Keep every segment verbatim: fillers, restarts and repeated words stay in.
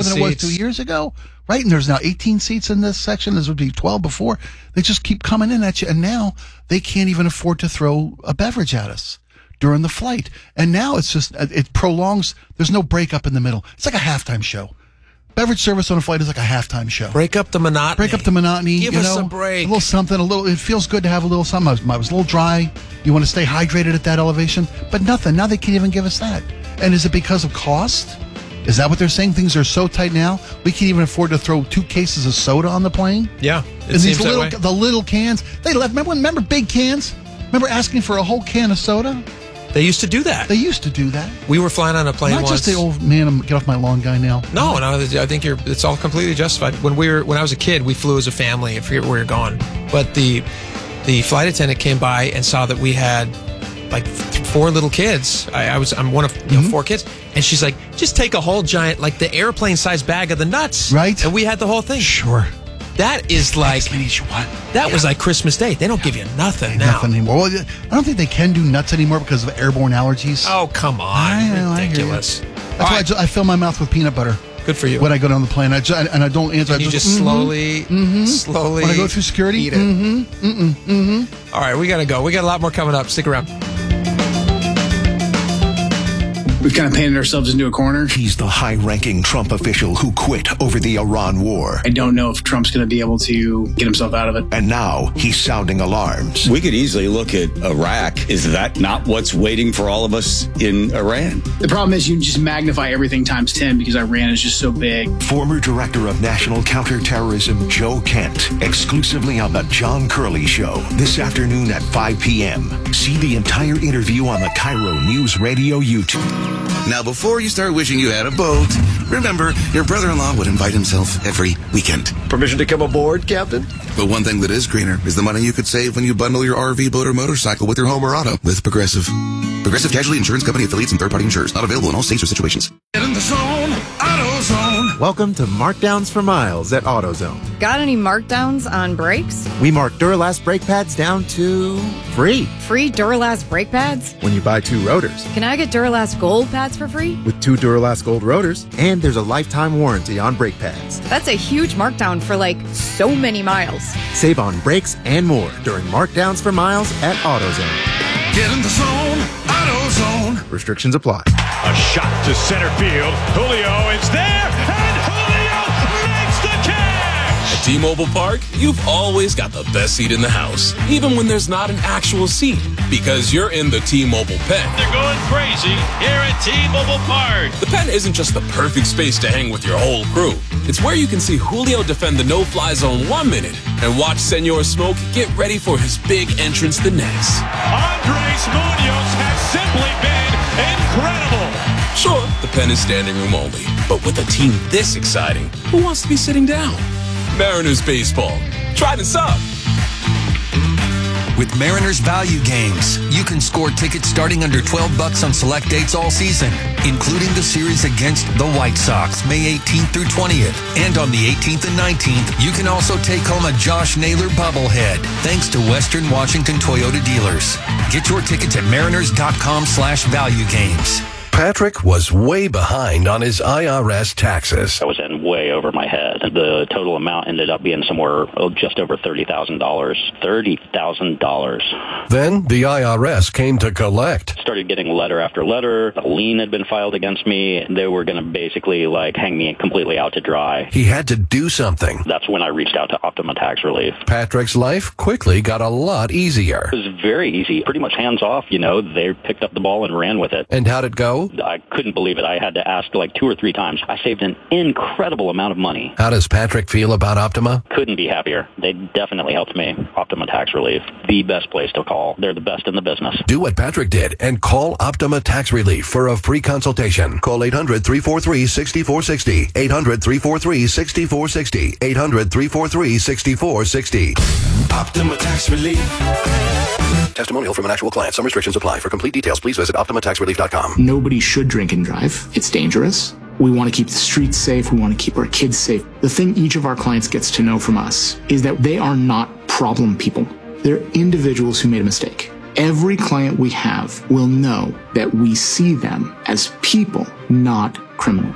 than seats. it was two years ago, right? And there's now eighteen seats in this section. This would be twelve before. They just keep coming in at you, and now they can't even afford to throw a beverage at us during the flight. And now it's just, it prolongs. There's no breakup in the middle. It's like a halftime show. Beverage service on a flight is like a halftime show. Break up the monotony. Break up the monotony. Give you us know, a break. A little something, a little, it feels good to have a little something. I was, I was a little dry. You want to stay hydrated at that elevation, but nothing. Now they can't even give us that. And is it because of cost? Is that what they're saying? Things are so tight now, we can't even afford to throw two cases of soda on the plane? Yeah. It and these seems that little, way. the little cans, they left, remember, remember big cans? Remember asking for a whole can of soda? They used to do that. They used to do that. We were flying on a plane Not once. just the old man, I'm, get off my lawn guy now. No, and I, I think you're. It's all completely justified. When we were, when I was a kid, we flew as a family. I forget where we were going, but the the flight attendant came by and saw that we had like th- four little kids. I, I was, I'm one of you know, Mm-hmm. four kids, and she's like, just take a whole giant, like the airplane-sized bag of the nuts, Right. And we had the whole thing. Sure. That is like As many as you want. that Yeah. was like Christmas Day. They don't give you nothing now. Nothing anymore. Well, I don't think they can do nuts anymore because of airborne allergies. Oh come on, I know, I hear you. ridiculous. That's All why I, right. ju- I fill my mouth with peanut butter Good for you. when I go down the plane. I ju- and I don't answer. And I you just, just mhm, slowly, mhm. slowly. When I go through security, eat it. mm-hmm, mm-mm, mm-hmm. All right, we gotta go. We got a lot more coming up. Stick around. We've kind of painted ourselves into a corner. He's the high-ranking Trump official who quit over the Iran war. I don't know if Trump's going to be able to get himself out of it. And now he's sounding alarms. We could easily look at Iraq. Is that not what's waiting for all of us in Iran? The problem is you just magnify everything times ten because Iran is just so big. Former Director of National Counterterrorism Joe Kent, exclusively on The John Curley Show, this afternoon at five p.m. See the entire interview on the Cairo News Radio YouTube. Now, before you start wishing you had a boat, remember, your brother-in-law would invite himself every weekend. Permission to come aboard, Captain? But one thing that is greener is the money you could save when you bundle your R V, boat, or motorcycle with your home or auto with Progressive. Progressive Casualty Insurance Company affiliates and third-party insurers. Not available in all states or situations. Get in the zone, AutoZone. Welcome to Markdowns for Miles at AutoZone. Got any markdowns on brakes? We mark Duralast brake pads down to free Free Duralast brake pads? when you buy two rotors. Can I get Duralast gold pads for free? With two Duralast Gold rotors, and there's a lifetime warranty on brake pads. That's a huge markdown for like so many miles. Save on brakes and more during Markdowns for Miles at AutoZone. Get in the zone, AutoZone. Restrictions apply. A shot to center field. Julio is there, and Julio makes the catch! At T-Mobile Park, you've always got the best seat in the house, even when there's not an actual seat, because you're in the T-Mobile pen. They're going crazy here at T-Mobile Park. The pen isn't just the perfect space to hang with your whole crew. It's where you can see Julio defend the no-fly zone one minute and watch Senor Smoke get ready for his big entrance the next. Andres Munoz has simply been incredible. Sure, the pen is standing room only, but with a team this exciting, who wants to be sitting down? Mariners baseball. Try this out. With Mariners Value Games, you can score tickets starting under twelve bucks on select dates all season, including the series against the White Sox, May eighteenth through twentieth. And on the eighteenth and nineteenth, you can also take home a Josh Naylor bobblehead, thanks to Western Washington Toyota dealers. Get your tickets at mariners.com slash value games. Patrick was way behind on his I R S taxes. I was in way over my head. The total amount ended up being somewhere oh, just over thirty thousand dollars. thirty thousand dollars. Then the I R S came to collect. Started getting letter after letter. A lien had been filed against me. They were going to basically like hang me completely out to dry. He had to do something. That's when I reached out to Optima Tax Relief. Patrick's life quickly got a lot easier. It was very easy. Pretty much hands off, you know. They picked up the ball and ran with it. And how'd it go? I couldn't believe it. I had to ask like two or three times. I saved an incredible amount of money. How does Patrick feel about Optima? Couldn't be happier. They definitely helped me. Optima Tax Relief, the best place to call. They're the best in the business. Do what Patrick did and call Optima Tax Relief for a free consultation. Call eight hundred, three four three, six four six zero. eight hundred, three four three, six four six zero. eight hundred, three four three, six four six zero. Optima Tax Relief. Testimonial from an actual client. Some restrictions apply. For complete details, please visit optima tax relief dot com. Nobody should drink and drive. It's dangerous. We want to keep the streets safe. We want to keep our kids safe. The thing each of our clients gets to know from us is that they are not problem people. They're individuals who made a mistake. Every client we have will know that we see them as people, not criminals.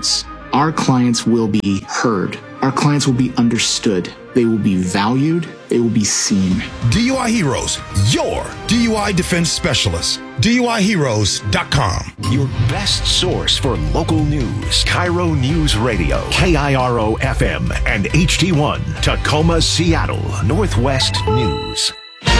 our clients will be heard. Our clients will be understood. They will be valued. They will be seen. D U I Heroes, your D U I defense specialist. D U I heroes dot com. Your best source for local news. Cairo News Radio, K I R O F M, and H D one, Tacoma, Seattle, Northwest News.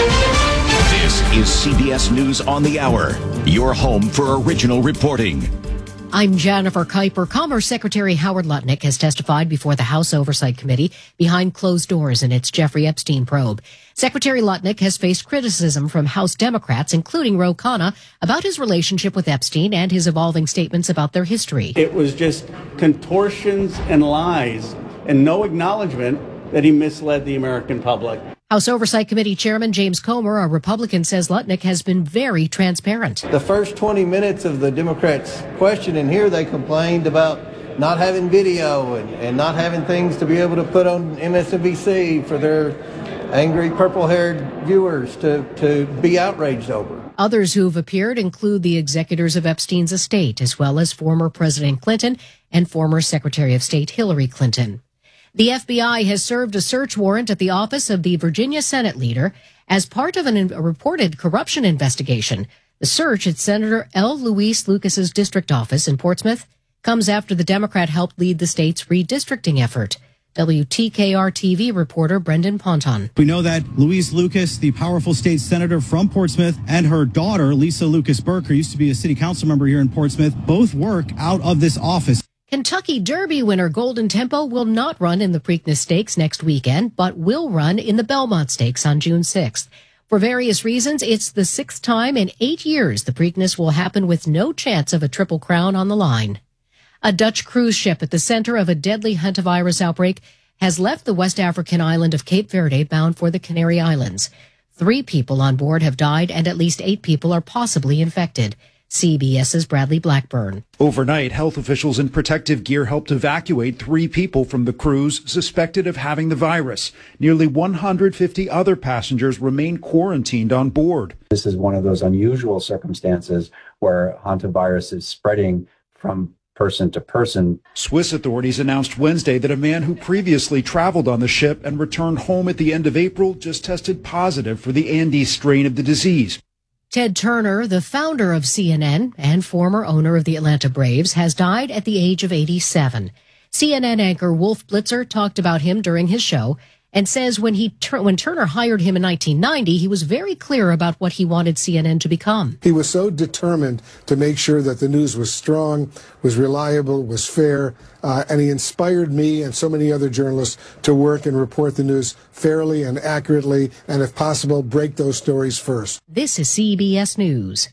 This is C B S News on the Hour, your home for original reporting. I'm Jennifer Kuiper. Commerce Secretary Howard Lutnick has testified before the House Oversight Committee behind closed doors in its Jeffrey Epstein probe. Secretary Lutnick has faced criticism from House Democrats, including Ro Khanna, about his relationship with Epstein and his evolving statements about their history. It was just contortions and lies and no acknowledgement that he misled the American public. House Oversight Committee Chairman James Comer, a Republican, says Lutnick has been very transparent. The first twenty minutes of the Democrats' question in here, they complained about not having video and, and not having things to be able to put on M S N B C for their angry purple-haired viewers to, to be outraged over. Others who've appeared include the executors of Epstein's estate, as well as former President Clinton and former Secretary of State Hillary Clinton. The F B I has served a search warrant at the office of the Virginia Senate leader as part of an, a reported corruption investigation. The search at Senator L. Luis Lucas's district office in Portsmouth comes after the Democrat helped lead the state's redistricting effort. W T K R T V reporter Brendan Ponton. We know that Louise Lucas, the powerful state senator from Portsmouth, and her daughter, Lisa Lucas Burke, who used to be a city council member here in Portsmouth, both work out of this office. Kentucky Derby winner Golden Tempo will not run in the Preakness Stakes next weekend, but will run in the Belmont Stakes on June sixth. For various reasons, it's the sixth time in eight years the Preakness will happen with no chance of a Triple Crown on the line. A Dutch cruise ship at the center of a deadly hantavirus outbreak has left the West African island of Cape Verde bound for the Canary Islands. Three people on board have died and at least eight people are possibly infected. CBS's Bradley Blackburn. Overnight, health officials in protective gear helped evacuate three people from the cruise suspected of having the virus. Nearly one hundred fifty other passengers remain quarantined on board. This is one of those unusual circumstances where hantavirus is spreading from person to person. Swiss authorities announced Wednesday that a man who previously traveled on the ship and returned home at the end of April just tested positive for the Andes strain of the disease. Ted Turner, the founder of C N N and former owner of the Atlanta Braves, has died at the age of eighty-seven. C N N anchor Wolf Blitzer talked about him during his show and says when he when Turner hired him in nineteen ninety, he was very clear about what he wanted C N N to become. He was so determined to make sure that the news was strong, was reliable, was fair, uh, and he inspired me and so many other journalists to work and report the news fairly and accurately, and if possible, break those stories first. This is C B S News.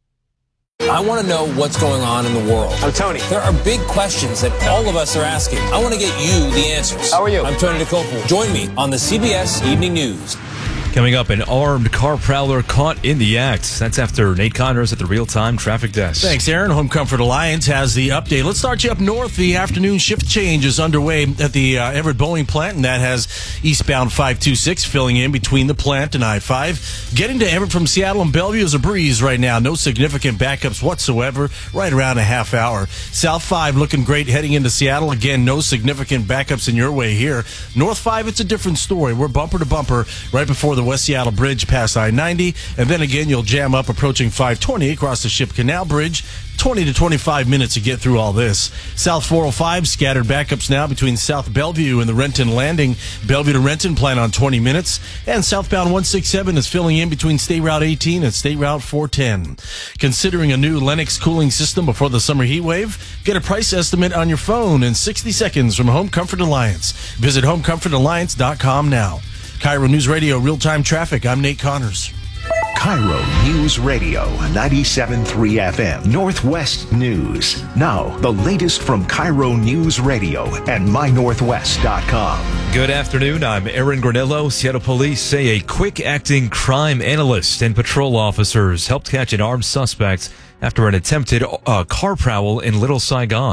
I want to know what's going on in the world. I'm Tony. There are big questions that all of us are asking. I want to get you the answers. How are you? I'm Tony DeCopel. Join me on the C B S Evening News. Coming up, an armed car prowler caught in the act. That's after Nate Connors at the real-time traffic desk. Thanks, Aaron. Home Comfort Alliance has the update. Let's start you up north. The afternoon shift change is underway at the uh, Everett Boeing plant, and that has eastbound five two six filling in between the plant and I five. Getting to Everett from Seattle and Bellevue is a breeze right now. No significant backups whatsoever, right around a half hour. South five looking great heading into Seattle. Again, no significant backups in your way here. North five, it's a different story. We're bumper to bumper right before the West Seattle Bridge past I ninety, and then again you'll jam up approaching five twenty across the Ship Canal Bridge. twenty to twenty-five minutes to get through all this. South four oh five, scattered backups now between South Bellevue and the Renton Landing. Bellevue to Renton, plan on twenty minutes. And southbound one sixty-seven is filling in between State Route eighteen and State Route four ten. Considering a new Lennox cooling system before the summer heat wave? Get a price estimate on your phone in sixty seconds from Home Comfort Alliance. Visit home comfort alliance dot com now. Cairo News Radio, real-time traffic. I'm Nate Connors. Cairo News Radio, ninety-seven point three F M, Northwest News. Now, the latest from Cairo News Radio and my northwest dot com. Good afternoon. I'm Aaron Granillo. Seattle police say a quick-acting crime analyst and patrol officers helped catch an armed suspect after an attempted uh, car prowl in Little Saigon.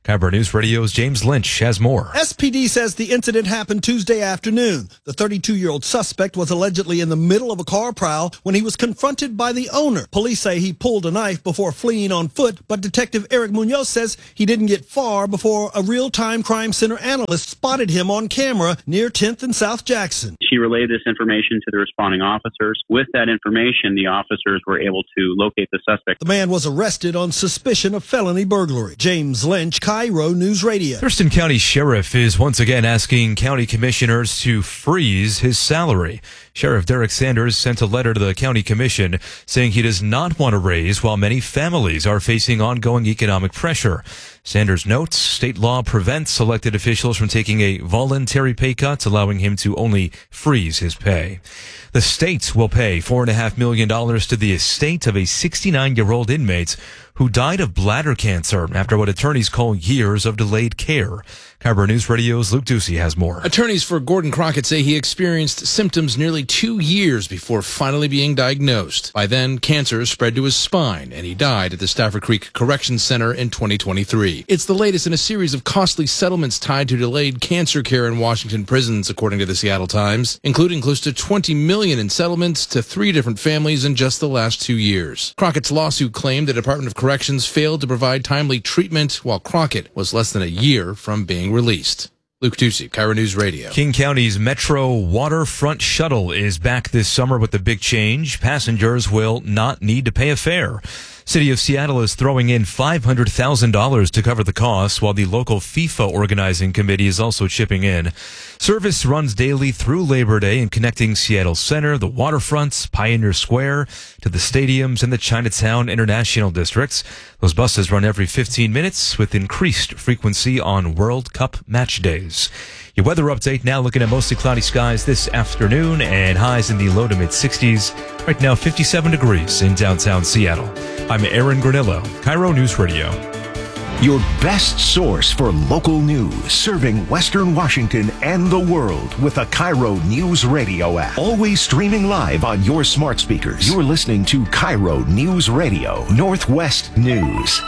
KIRO News Radio's James Lynch has more. S P D says the incident happened Tuesday afternoon. The thirty-two-year-old suspect was allegedly in the middle of a car prowl when he was confronted by the owner. Police say he pulled a knife before fleeing on foot, but Detective Eric Munoz says he didn't get far before a real-time crime center analyst spotted him on camera near tenth and South Jackson. She relayed this information to the responding officers. With that information, the officers were able to locate the suspect. The man was arrested on suspicion of felony burglary. James Lynch, KIRO News Radio. Thurston County Sheriff is once again asking county commissioners to freeze his salary. Sheriff Derek Sanders sent a letter to the county commission saying he does not want to raise while many families are facing ongoing economic pressure. Sanders notes state law prevents elected officials from taking a voluntary pay cut, allowing him to only freeze his pay. The state will pay four point five million dollars to the estate of a sixty-nine-year-old inmate who died of bladder cancer after what attorneys call years of delayed care. KIRO News Radio's Luke Ducey has more. Attorneys for Gordon Crockett say he experienced symptoms nearly two years before finally being diagnosed. By then, cancer spread to his spine, and he died at the Stafford Creek Correction Center in twenty twenty-three. It's the latest in a series of costly settlements tied to delayed cancer care in Washington prisons, according to the Seattle Times, including close to twenty million dollars in settlements to three different families in just the last two years. Crockett's lawsuit claimed the Department of Corrections failed to provide timely treatment while Crockett was less than a year from being released. Luke Ducey, KIRO News Radio. King County's Metro Waterfront Shuttle is back this summer with the big change. Passengers will not need to pay a fare. City of Seattle is throwing in five hundred thousand dollars to cover the costs, while the local FIFA organizing committee is also chipping in. Service runs daily through Labor Day in connecting Seattle Center, the waterfronts, Pioneer Square, to the stadiums and the Chinatown International Districts. Those buses run every fifteen minutes with increased frequency on World Cup match days. Your weather update now, looking at mostly cloudy skies this afternoon and highs in the low to mid sixties. Right now, fifty-seven degrees in downtown Seattle. I'm Aaron Granillo, KIRO News Radio. Your best source for local news, serving Western Washington and the world with a KIRO News Radio app. Always streaming live on your smart speakers. You're listening to KIRO News Radio, Northwest News.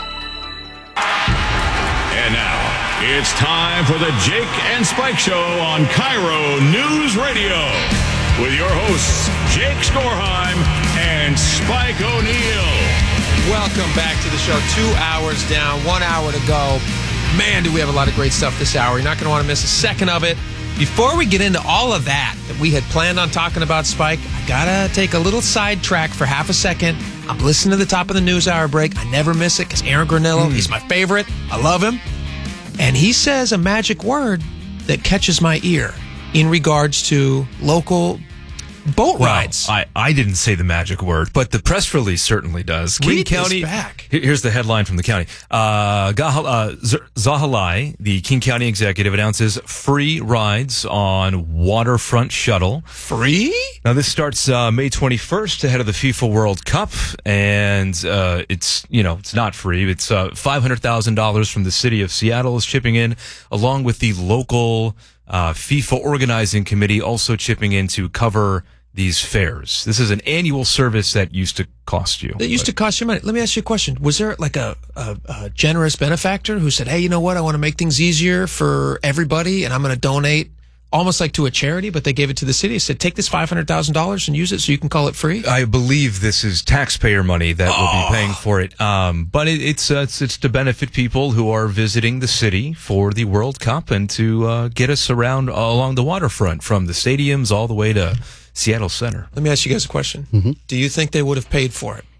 And now, it's time for the Jake and Spike Show on KIRO News Radio. With your hosts, Jake Skorheim and Spike O'Neill. Welcome back to the show. Two hours down, one hour to go. Man, do we have a lot of great stuff this hour. You're not going to want to miss a second of it. Before we get into all of that that we had planned on talking about, Spike, I got to take a little sidetrack for half a second. I'm listening to the top of the news hour break. I never miss it because Aaron Granillo, mm. he's my favorite. I love him. And he says a magic word that catches my ear in regards to local boat well, rides. I, I didn't say the magic word, but the press release certainly does. King Read County, this back. Here's the headline from the county. Uh, Gah- uh, Zahalai, the King County executive, announces free rides on Waterfront Shuttle. Free? Now, this starts uh, May twenty-first ahead of the FIFA World Cup, and uh, it's, you know, it's not free. It's uh, five hundred thousand dollars from the city of Seattle is chipping in, along with the local uh, FIFA organizing committee also chipping in to cover these fares. This is an annual service that used to cost you. That used to cost you money. Let me ask you a question. Was there like a, a, a generous benefactor who said, hey, you know what? I want to make things easier for everybody, and I'm going to donate almost like to a charity, but they gave it to the city. They said, take this five hundred thousand dollars and use it so you can call it free? I believe this is taxpayer money that oh. will be paying for it. Um, but it, it's, uh, it's it's to benefit people who are visiting the city for the World Cup and to uh, get us around along the waterfront from the stadiums all the way to Seattle Center. Let me ask you guys a question. Mm-hmm. Do you think they would have paid for it?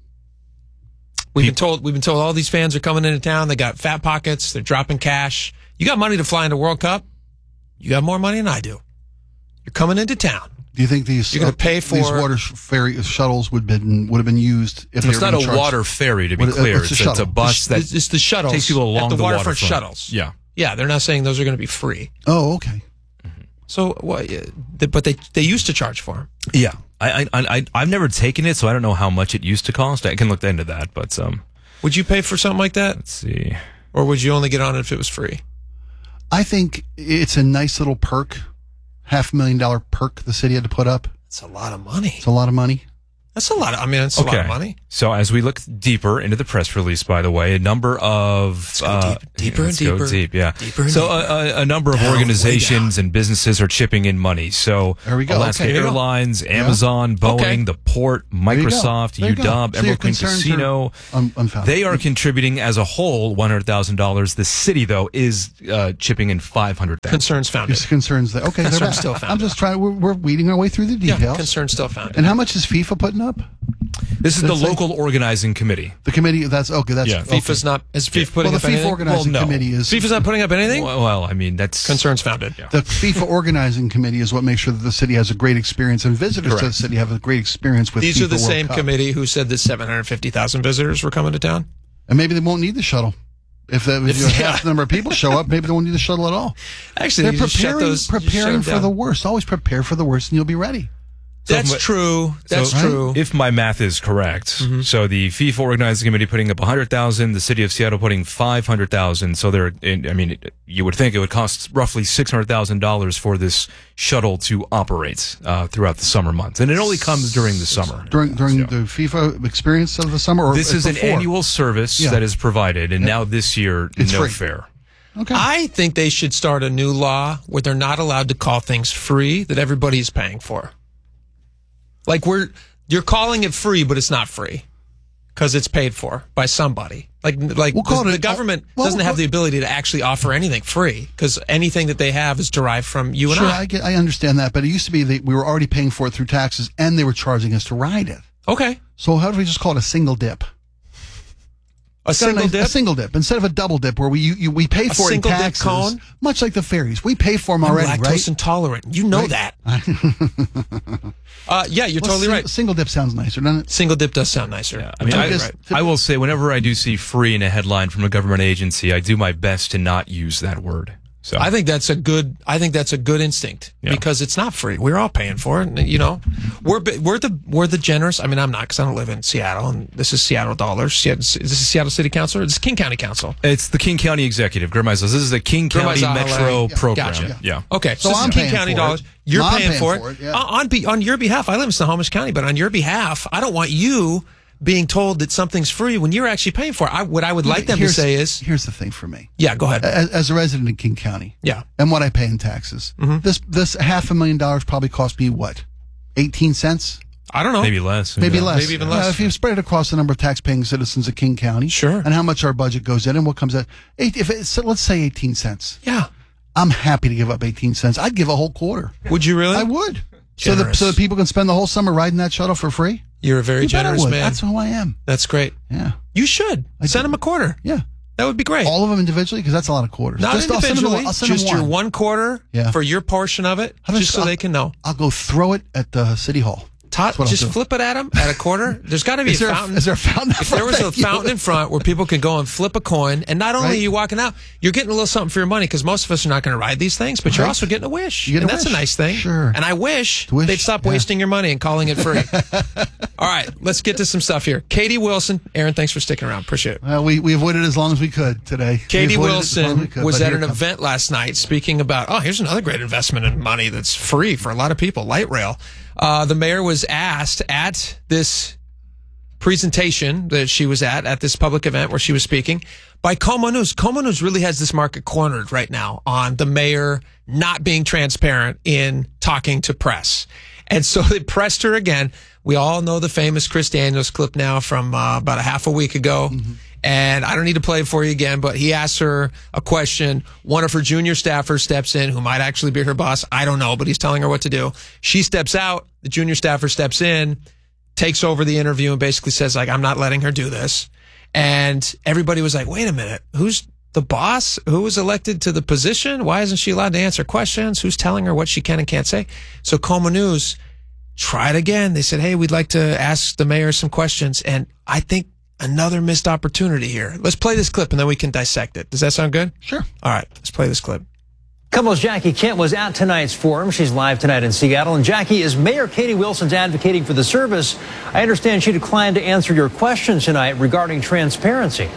We've been told we've been told all these fans are coming into town. They got fat pockets. They're dropping cash. You got money to fly into World Cup. You got more money than I do. You're coming into town. Do you think these you're going to pay for these water ferry shuttles would been would have been used? If it's not a charge? water ferry, to be what, clear. It's, it's, a, it's a bus that it's, it's the shuttles takes people along at the, the waterfront, waterfront shuttles. Yeah, yeah. They're not saying those are going to be free. Oh, okay. So, what? But they they used to charge for them. Yeah, I I I I've never taken it, so I don't know how much it used to cost. I can look into that, but um, would you pay for something like that? Let's see. Or would you only get on it if it was free? I think it's a nice little perk, half a million dollar perk the city had to put up. It's a lot of money. It's a lot of money. That's a lot of, I mean, it's okay. a lot of money. So as we look deeper into the press release, by the way, a number of... Let's go uh, deep, deeper let's and deeper. Go deep, yeah. Deeper and so deeper. A, a, a number of Down, organizations and businesses are chipping in money. So There we go. Alaska Okay. Airlines, Yeah. Amazon, Boeing, Okay. the port, There you go. Microsoft, There you go. UW, So your Emerald Queen concerns Casino. are un- unfounded. They are contributing as a whole one hundred thousand dollars. The city, though, is uh, chipping in five hundred thousand dollars. Concerns founded. Just concerns that okay, they're Concerns back. still founded. I'm just trying. We're, we're weeding our way through the details. Yeah, concerns still founded. And how much is FIFA putting up? This is the Let's say- local organizing committee. The committee. That's okay. That's Yeah. okay. FIFA's not, is FIFA putting well, up the FIFA anything? organizing Well, no. committee is FIFA's not putting up anything? Well, well, I mean, that's... Concerns founded. the FIFA organizing committee is what makes sure that the city has a great experience and visitors to the Correct. city have a great experience with. These FIFA are the World same Cup. committee who said that seven hundred fifty thousand visitors were coming to town? and maybe they won't need the shuttle. If, the, if you have Yeah. half the number of people show up, maybe they won't need the shuttle at all. Actually, They're you just shut preparing, those- just shut preparing them for down. the worst. Always prepare for the worst, and you'll be ready. That's So- true. That's so, true. If my math is correct, Mm-hmm. so the FIFA organizing committee putting up one hundred thousand, the city of Seattle putting five hundred thousand. So they're, in, I mean, it, you would think it would cost roughly six hundred thousand dollars for this shuttle to operate uh, throughout the summer months, and it only comes during the summer. During during the FIFA experience of the summer, or This is an before? annual service Yeah. that is provided, and now this year, It's no free. fare. Okay. I think they should start a new law where they're not allowed to call things free that everybody's paying for. Like we're you're calling it free, but it's not free because it's paid for by somebody. Like like We'll call the, it- the government well, doesn't we'll have call- the ability to actually offer anything free because anything that they have is derived from you and Sure, I. I, get, I understand that, but it used to be that we were already paying for it through taxes, and they were charging us to ride it. Okay, So how do we just call it a single dip? a It's got single nice- dip. A single dip instead of a double dip, where we you, you, we pay A for it in single dip taxes, cone? much like the ferries. We pay for them I'm already, lactose right? intolerant. You know Right. that. uh, yeah, you're Well, totally sing- right. Single dip sounds nicer, doesn't it? Single dip does sound nicer. I mean, You're I, totally just- right. I will say, whenever I do see free in a headline from a government agency, I do my best to not use that word. So I think that's a good. I think that's a good instinct Yeah. because it's not free. We're all paying for it. And, you know, we're bi- we're the we're the generous. I mean, I'm not because I don't live in Seattle, and this is Seattle dollars. Seattle, this is Seattle City Council. Or this is King County Council. it's the King County Executive, Grimais. This is the King County Grimais, Metro yeah. program. Gotcha. Yeah. Okay, so, So this I'm is King paying County for dollars. it. You're I'm paying, paying for it, for it, yeah. Uh, on be, on your behalf. I live in Snohomish County, but on your behalf, I don't want you being told that something's free when you're actually paying for it. I, what I would like them to Here's- say is, here's the thing for me. yeah, go ahead. As, as a resident in King County, Yeah. and what I pay in taxes, Mhm. this this half a million dollars probably cost me what, eighteen cents, I don't know. Maybe less. maybe Yeah. less, Maybe even Uh, less. if you spread it across the number of tax-paying citizens of King County, Sure. and how much our budget goes in, and what comes out, eight, if it's, let's say eighteen cents, Yeah. I'm happy to give up eighteen cents. I'd give a whole quarter. Would you really? I would. So that Generous. so that people can spend the whole summer riding that shuttle for free. You're a very You bet I generous would. man. That's who I am. That's great. Yeah. You should I send do. them a quarter. Yeah. That would be great. All of them individually, because that's a lot of quarters. Not Just- I'll send them individually, one- I'll send them just your one. one quarter Yeah. for your portion of it, How does- just so I'll- they can know. I'll go throw it at the city hall. Todd, That's what I'll just do. flip it at them at a quarter. There's got to be Is a there a- fountain. is there a fountain out If there was a front? Thank you. fountain in front where people could go and flip a coin, and not only Right. are you walking out, you're getting a little something for your money because most of us are not going to ride these things, but you're Right. also getting a wish, You get a and that's wish. a nice thing. Sure. And I wish, Wish, they'd stop yeah. wasting your money and calling it free. All right, let's get to some stuff here. Katie Wilson, Aaron, thanks for sticking around. Appreciate it. Well, we, we avoided it as long as we could today. Katie We avoided it as long as we Wilson could, was but at here an it comes. event last night speaking about, oh, here's another great investment in money that's free for a lot of people, light rail. Uh, the mayor was asked at this presentation that she was at, at this public event where she was speaking, by Como News. Como News really has this market cornered right now on the mayor not being transparent in talking to press. And so they pressed her again. We all know the famous Chris Daniels clip now from uh, about a half a week ago. Mm-hmm. And I don't need to play it for you again, but he asks her a question. One of her junior staffers steps in, who might actually be her boss. I don't know, but he's telling her what to do. She steps out. The junior staffer steps in, takes over the interview, and basically says, like, I'm not letting her do this. And everybody was like, wait a minute, who's the boss? Who was elected to the position? Why isn't she allowed to answer questions? Who's telling her what she can and can't say? So Como News tried again. They said, hey, we'd like to ask the mayor some questions. And I think another missed opportunity here. Let's play this clip and then we can dissect it. Does that sound good? Sure. All right, let's play this clip. Como's Jackie Kent was at tonight's forum. She's live tonight in Seattle. And Jackie, as Mayor Katie Wilson's advocating for the service, I understand she declined to answer your questions tonight regarding transparency.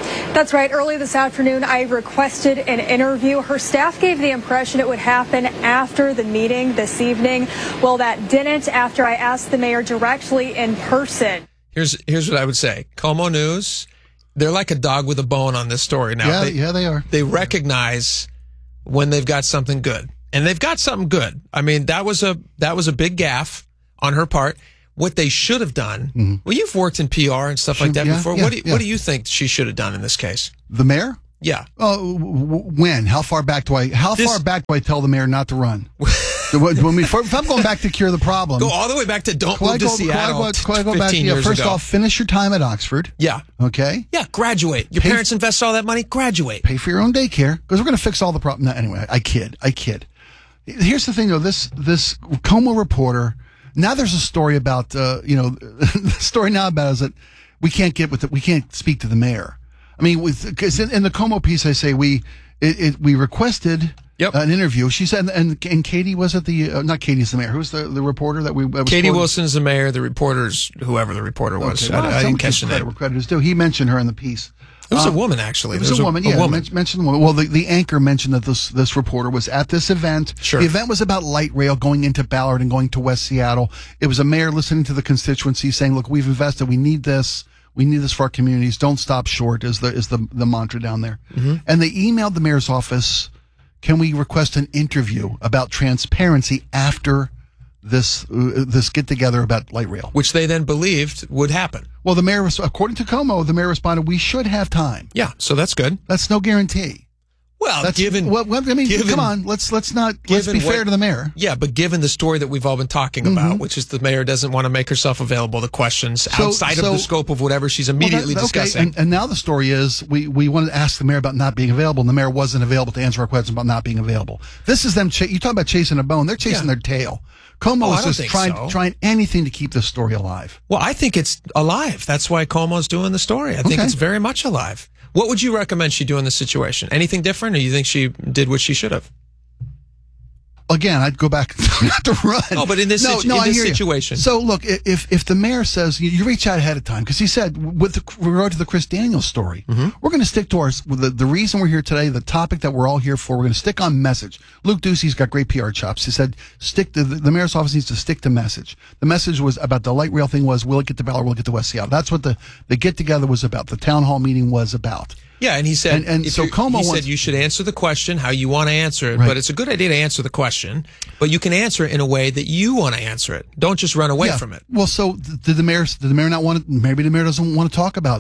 That's right. Early this afternoon, I requested an interview. Her staff gave the impression it would happen after the meeting this evening. Well, that didn't after I asked the mayor directly in person. Here's here's what I would say. Como News, they're like a dog with a bone on this story now. Yeah, they, yeah, they are. They recognize when they've got something good. And they've got something good. I mean, that was a that was a big gaffe on her part. What they should have done. Mm-hmm. Well, you've worked in P R and stuff like that yeah, before. Yeah, what do you, yeah. what do you think she should have done in this case? The mayor? Yeah. Oh, w- when? How far back do I? How this, far back do I tell the mayor not to run? when we, if I'm going back to cure the problem, go all the way back to don't move to go, Seattle. Could I go, could I go back? Yeah, first ago. off, finish your time at Oxford. Yeah. Okay. Yeah. Graduate. Your pay, parents invest all that money. Graduate. Pay for your own daycare because we're going to fix all the problems. No, anyway, I kid. I kid. Here's the thing, though. This this Como reporter. Now there's a story about, uh, you know, the story now about is that we can't get with it. We can't speak to the mayor. I mean, with because in, in the Como piece, I say we it, it, we requested yep. an interview. She said, and and Katie was it the uh, not Katie's the mayor. Who's the, the reporter that we? Uh, Katie quoted? Wilson's the mayor. The reporter's whoever the reporter was. Okay, well, I, I didn't catch the name. Where credit is due. He mentioned her in the piece. It was um, a woman, actually. It was, was a woman, a, yeah. A woman. Men- mentioned the woman. Well, the, the anchor mentioned that this this reporter was at this event. Sure. The event was about light rail going into Ballard and going to West Seattle. It was a mayor listening to the constituency saying, look, we've invested. We need this. We need this for our communities. Don't stop short is the is the, the mantra down there. Mm-hmm. And they emailed the mayor's office, can we request an interview about transparency after this uh, this get together about light rail, which they then believed would happen. Well, the mayor, according to Como, the mayor responded, "We should have time." Yeah, so that's good. That's no guarantee. Well, that's, given, well, I mean, given, come on, let's let's not let's be fair what, to the mayor. Yeah, but given the story that we've all been talking about, mm-hmm. which is the mayor doesn't want to make herself available to questions so, outside so, of the scope of whatever she's immediately well, that, okay. discussing. And, and now the story is we we wanted to ask the mayor about not being available, and the mayor wasn't available to answer our questions about not being available. This is them. Ch- you talk about chasing a bone; they're chasing yeah. their tail. Como oh, is just trying so. trying anything to keep this story alive. Well, I think it's alive. That's why Como's doing the story. I think okay. it's very much alive. What would you recommend she do in this situation? Anything different, or you think she did what she should have? Again, I'd go back not to run. Oh, but in this, no, situ- no, in I this hear situation. You. So, look, if if the mayor says you, you reach out ahead of time, because he said with the, regard to the Chris Daniels story, mm-hmm. we're going to stick to our the, the reason we're here today, the topic that we're all here for. We're going to stick on message. Luke Ducey's got great P R chops. He said stick to the, the mayor's office needs to stick to message. The message was about the light rail thing was will it get to Ballard, will it get to West Seattle. That's what the the get together was about. The town hall meeting was about. Yeah, and he said, and, and so Como he wants, said you should answer the question how you want to answer it, right. but it's a good idea to answer the question, but you can answer it in a way that you want to answer it. Don't just run away yeah. from it. Well, so did the mayor? Did the mayor not want to? Maybe the mayor doesn't want to talk about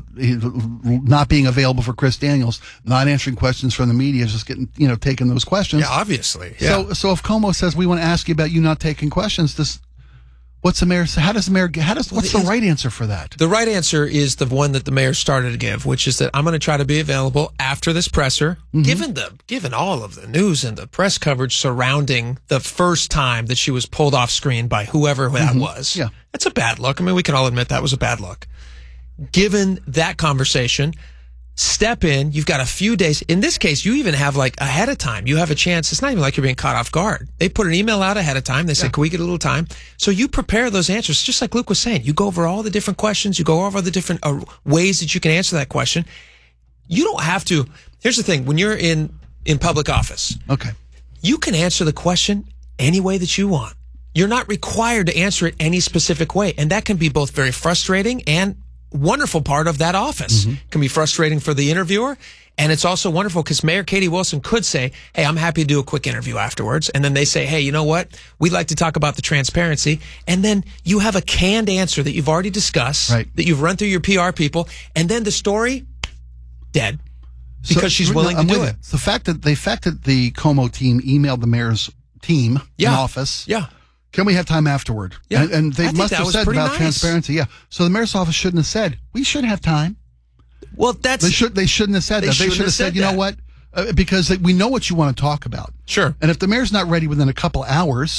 not being available for Chris Daniels, not answering questions from the media, just getting you know taking those questions. Yeah, obviously. Yeah. So, so if Como says we want to ask you about you not taking questions, this. What's the mayor? How does the mayor? How does? What's the right answer for that? The right answer is the one that the mayor started to give, which is that I'm going to try to be available after this presser. Mm-hmm. Given the given all of the news and the press coverage surrounding the first time that she was pulled off screen by whoever that mm-hmm. was, yeah, that's a bad look. I mean, we can all admit that was a bad look. Given that conversation. Step in. You've got a few days. In this case, you even have like ahead of time. You have a chance. It's not even like you're being caught off guard. They put an email out ahead of time. They say, yeah. can we get a little time? So you prepare those answers, just like Luke was saying. You go over all the different questions. You go over the different uh, ways that you can answer that question. You don't have to. Here's the thing. When you're in, in public office, okay, you can answer the question any way that you want. You're not required to answer it any specific way. And that can be both very frustrating and wonderful part of that office. Mm-hmm. Can be frustrating for the interviewer, and it's also wonderful because Mayor Katie Wilson could say, hey, I'm happy to do a quick interview afterwards, and then they say, hey, you know what, we'd like to talk about the transparency, and then you have a canned answer that you've already discussed, right. that you've run through your P R people, and then the story, dead, because so, she's willing no, to do it. it. The fact that the fact that the Como team emailed the mayor's team yeah. in office, yeah. Can we have time afterward? Yeah. And, and they I must have said about nice. transparency. Yeah. So the mayor's office shouldn't have said, we should have time. Well, that's. They, should, they shouldn't have said they that. They should have said, said you know what? Uh, because we know what you want to talk about. Sure. And if the mayor's not ready within a couple hours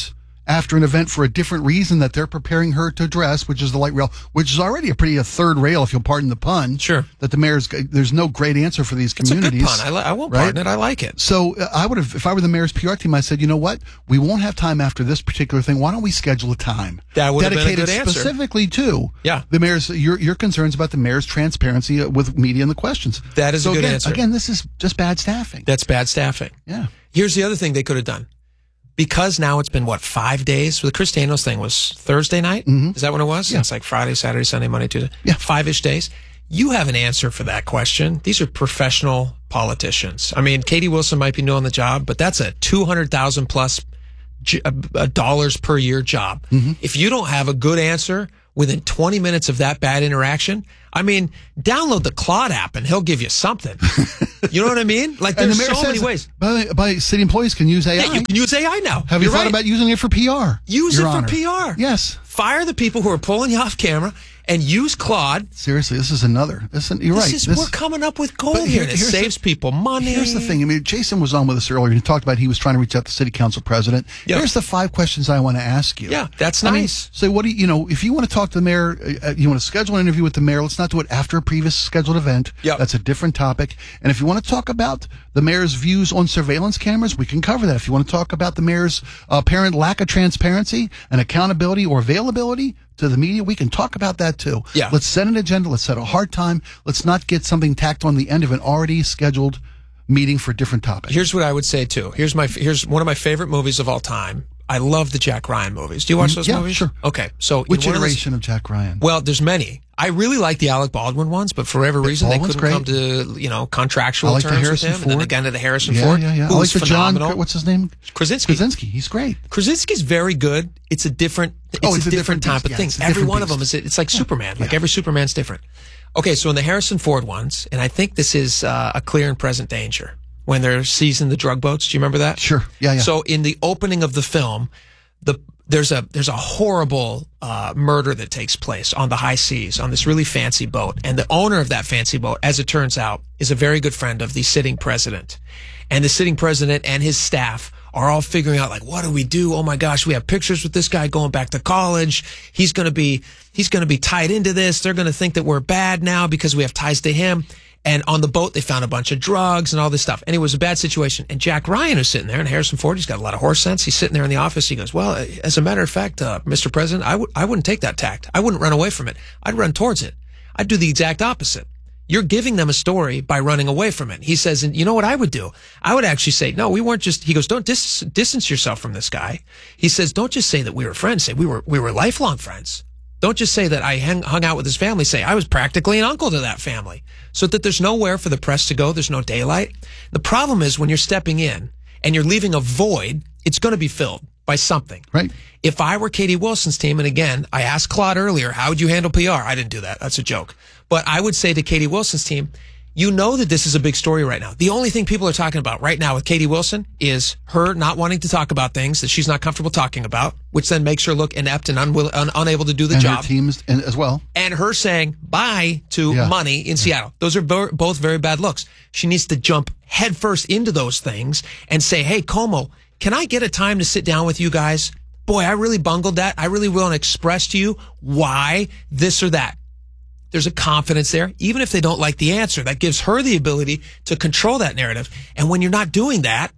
after an event for a different reason that they're preparing her to address, which is the light rail, which is already a pretty a third rail, if you'll pardon the pun. Sure. That the mayor's, there's no great answer for these communities. It's a good pun. I, li- I won't right? pardon it. I like it. So uh, I would have, if I were the mayor's P R team, I said, you know what? We won't have time after this particular thing. Why don't we schedule a time that would have been a dedicated good answer. specifically to yeah. the mayor's your your concerns about the mayor's transparency with media and the questions. That is so a good again, answer. Again, this is just bad staffing. That's bad staffing. Yeah. Here's the other thing they could have done. Because now it's been, what, five days? So the Chris Daniels thing was Thursday night? Mm-hmm. Is that when it was? Yeah. It's like Friday, Saturday, Sunday, Monday, Tuesday. Yeah. Five-ish days. You have an answer for that question. These are professional politicians. I mean, Katie Wilson might be new on the job, but that's a two hundred thousand plus j- uh, dollars per year job. Mm-hmm. If you don't have a good answer within twenty minutes of that bad interaction, I mean, download the Claude app and he'll give you something. You know what I mean? Like, And there's the mayor so says many ways. By, by city employees can use A I. Yeah, you can use A I now. Have You're you thought right. about using it for P R? Use Your it for Honor? P R. Yes. Fire the people who are pulling you off camera and use Claude. Seriously, this is another. This is, you're this right. Is, This- we're coming up with gold But here. here- and it here's saves the- people money. Here's the thing. I mean, Jason was on with us earlier. He talked about he was trying to reach out to city council president. Yeah. Here's the five questions I want to ask you. Yeah, that's I mean, nice. so what do you, you know, if you want to talk to the mayor, uh, you want to schedule an interview with the mayor, let's not do it after a previous scheduled event. Yep. That's a different topic. And if you want to talk about the mayor's views on surveillance cameras, we can cover that. If you want to talk about the mayor's uh, apparent lack of transparency and accountability or availability to the media, we can talk about that too. Yeah. Let's set an agenda. Let's set a hard time. Let's not get something tacked on the end of an already scheduled meeting for a different topic. Here's what I would say too. Here's my here's one of my favorite movies of all time. I love the Jack Ryan movies. Do you watch those yeah, movies? Sure. Okay, so in Which one of those- iteration of, Jack Ryan? Well, there's many. I really like the Alec Baldwin ones, but for whatever reason Baldwin's they couldn't great. come to you know contractual I like the terms Harrison with him. And then Ford. again to the Harrison yeah, Ford. Yeah, yeah, Who I like was the phenomenal. John. What's his name? Krasinski. Krasinski. He's great. Krasinski's very good. It's a different. It's, Oh, a, it's a different, different type beast. of Yeah, thing. it's a Every different one of beast. them is. It's like Superman. Like every Superman's different. Okay, so in the Harrison Ford ones, and I think this is uh, a clear and present danger when they're seizing the drug boats. Do you remember that? Sure. Yeah, yeah. So in the opening of the film, the there's a there's a horrible uh, murder that takes place on the high seas on this really fancy boat, and the owner of that fancy boat, as it turns out, is a very good friend of the sitting president, and the sitting president and his staff are all figuring out like, what do we do? Oh my gosh, we have pictures with this guy going back to college. He's gonna be he's gonna be tied into this. They're gonna think that we're bad now because we have ties to him. And on the boat, they found a bunch of drugs and all this stuff. And it was a bad situation. And Jack Ryan is sitting there, and Harrison Ford, he's got a lot of horse sense. He's sitting there in the office. He goes, well, as a matter of fact, uh, Mister President, I w- I wouldn't take that tact. I wouldn't run away from it. I'd run towards it. I'd do the exact opposite. You're giving them a story by running away from it. He says, and you know what I would do? I would actually say, no, we weren't just, he goes, don't dis- distance yourself from this guy. He says, don't just say that we were friends. Say we were, we were lifelong friends. Don't just say that I hung, hung out with his family. Say I was practically an uncle to that family, so that there's nowhere for the press to go. There's no daylight. The problem is when you're stepping in and you're leaving a void, it's going to be filled by something. Right. If I were Katie Wilson's team, and again, I asked Claude earlier, how would you handle P R? I didn't do that. That's a joke. But I would say to Katie Wilson's team, you know that this is a big story right now. The only thing people are talking about right now with Katie Wilson is her not wanting to talk about things that she's not comfortable talking about, which then makes her look inept and unwill- un- unable to do the and job. Her teams and, as well. And her saying bye to Yeah. money in Seattle. Those are bo- both very bad looks. She needs to jump headfirst into those things and say, hey, Como, can I get a time to sit down with you guys? Boy, I really bungled that. I really want to express to you why this or that. There's a confidence there. Even if they don't like the answer, that gives her the ability to control that narrative. And when you're not doing that,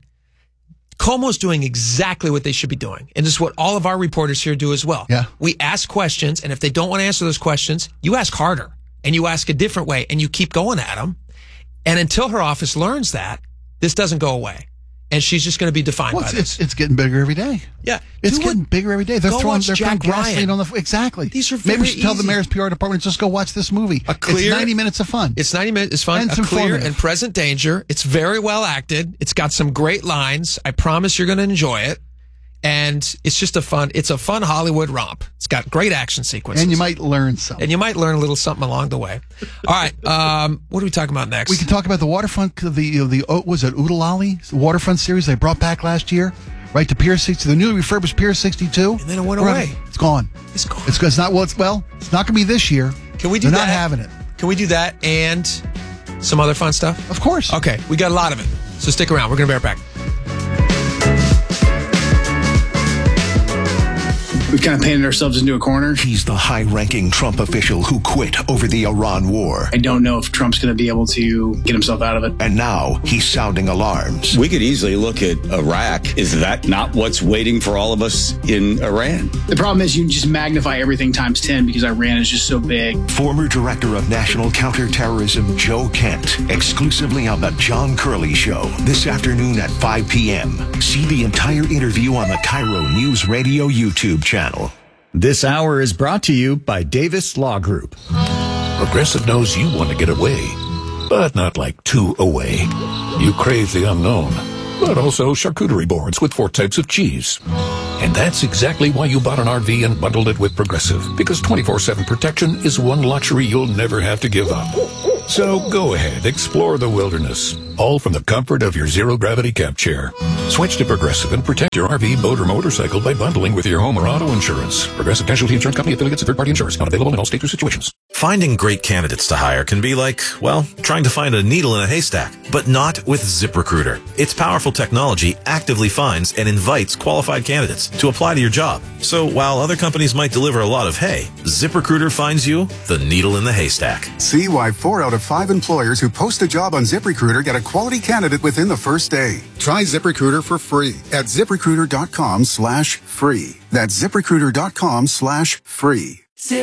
Como's doing exactly what they should be doing. And this is what all of our reporters here do as well. Yeah. We ask questions, and if they don't want to answer those questions, you ask harder, and you ask a different way, and you keep going at them. And until her office learns that, this doesn't go away. And she's just going to be defined Well, by it's, this. it's, it's getting bigger every day. Yeah. It's Do getting what- bigger every day. They're Go throwing, watch they're throwing Jack gasoline Ryan. on the, exactly. These are Maybe we very should tell the easy. mayor's P R department, just go watch this movie. A clear- it's ninety minutes of fun. It's ninety minutes. It's fun. And A it's clear informative. and present danger. It's very well acted. It's got some great lines. I promise you're going to enjoy it. And it's just a fun, it's a fun Hollywood romp. It's got great action sequences. And you might learn something. And you might learn a little something along the way. All right. Um, what are we talking about next? We can talk about the waterfront, the, the, oh, was it Oodalali waterfront series they brought back last year? Right to Pier sixty, the newly refurbished Pier sixty-two. And then it went We're away. on- It's gone. It's gone. It's, it's not, well, it's, well, it's not going to be this year. Can we do They're that? not having it. Can we do that and some other fun stuff? Of course. Okay. We got a lot of it. So stick around. We're going to be right back. we've kind of painted ourselves into a corner. He's the high-ranking Trump official who quit over the Iran war. I don't know if Trump's going to be able to get himself out of it. And now he's sounding alarms. We could easily look at Iraq. Is that not what's waiting for all of us in Iran? The problem is you just magnify everything times ten because Iran is just so big. Former Director of National Counterterrorism Joe Kent, exclusively on the John Curley Show, this afternoon at five p.m. See the entire interview on the Cairo News Radio YouTube channel. This hour is brought to you by Davis Law Group. Progressive knows you want to get away, but not like too away. You crave the unknown, but also charcuterie boards with four types of cheese. And that's exactly why you bought an R V and bundled it with Progressive, because twenty-four seven protection is one luxury you'll never have to give up. So go ahead, explore the wilderness, all from the comfort of your zero-gravity camp chair. Switch to Progressive and protect your R V, boat, or motorcycle by bundling with your home or auto insurance. Progressive Casualty Insurance Company affiliates and third-party insurance. Not available in all states or situations. Finding great candidates to hire can be like, well, trying to find a needle in a haystack, but not with ZipRecruiter. Its powerful technology actively finds and invites qualified candidates to apply to your job. So while other companies might deliver a lot of hay, ZipRecruiter finds you the needle in the haystack. See why four out of five employers who post a job on ZipRecruiter get a quality candidate within the first day. Try ZipRecruiter for free at ZipRecruiter.com slash free. That's ZipRecruiter.com slash free.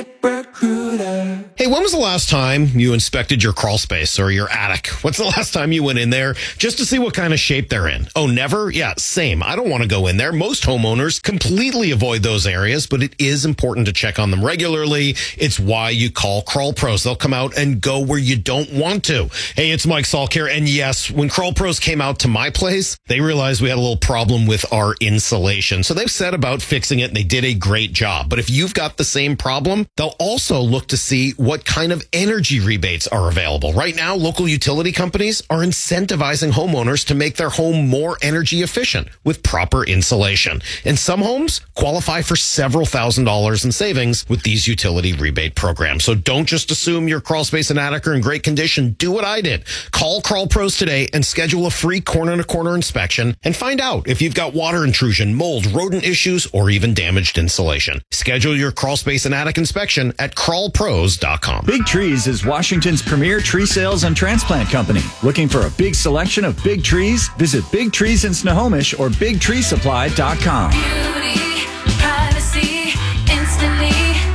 ZipRecruiter. Hey, when was the last time you inspected your crawl space or your attic? What's the last time you went in there just to see what kind of shape they're in? Oh, never? Yeah, same. I don't want to go in there. Most homeowners completely avoid those areas, but it is important to check on them regularly. It's why you call Crawl Pros. They'll come out and go where you don't want to. Hey, it's Mike Salk here. And yes, when Crawl Pros came out to my place, they realized we had a little problem with our insulation. So they've set about fixing it and they did a great job. But if you've got the same problem, they'll also look to see what kind of energy rebates are available. Right now, local utility companies are incentivizing homeowners to make their home more energy efficient with proper insulation. And some homes qualify for several thousand dollars in savings with these utility rebate programs. So don't just assume your crawl space and attic are in great condition. Do what I did. Call Crawl Pros today and schedule a free corner-to-corner inspection and find out if you've got water intrusion, mold, rodent issues, or even damaged insulation. Schedule your crawl space and attic inspection at crawl pros dot com. Big Trees is Washington's premier tree sales and transplant company. Looking for a big selection of big trees? Visit Big Trees in Snohomish or big tree supply dot com. Beauty, privacy, instantly.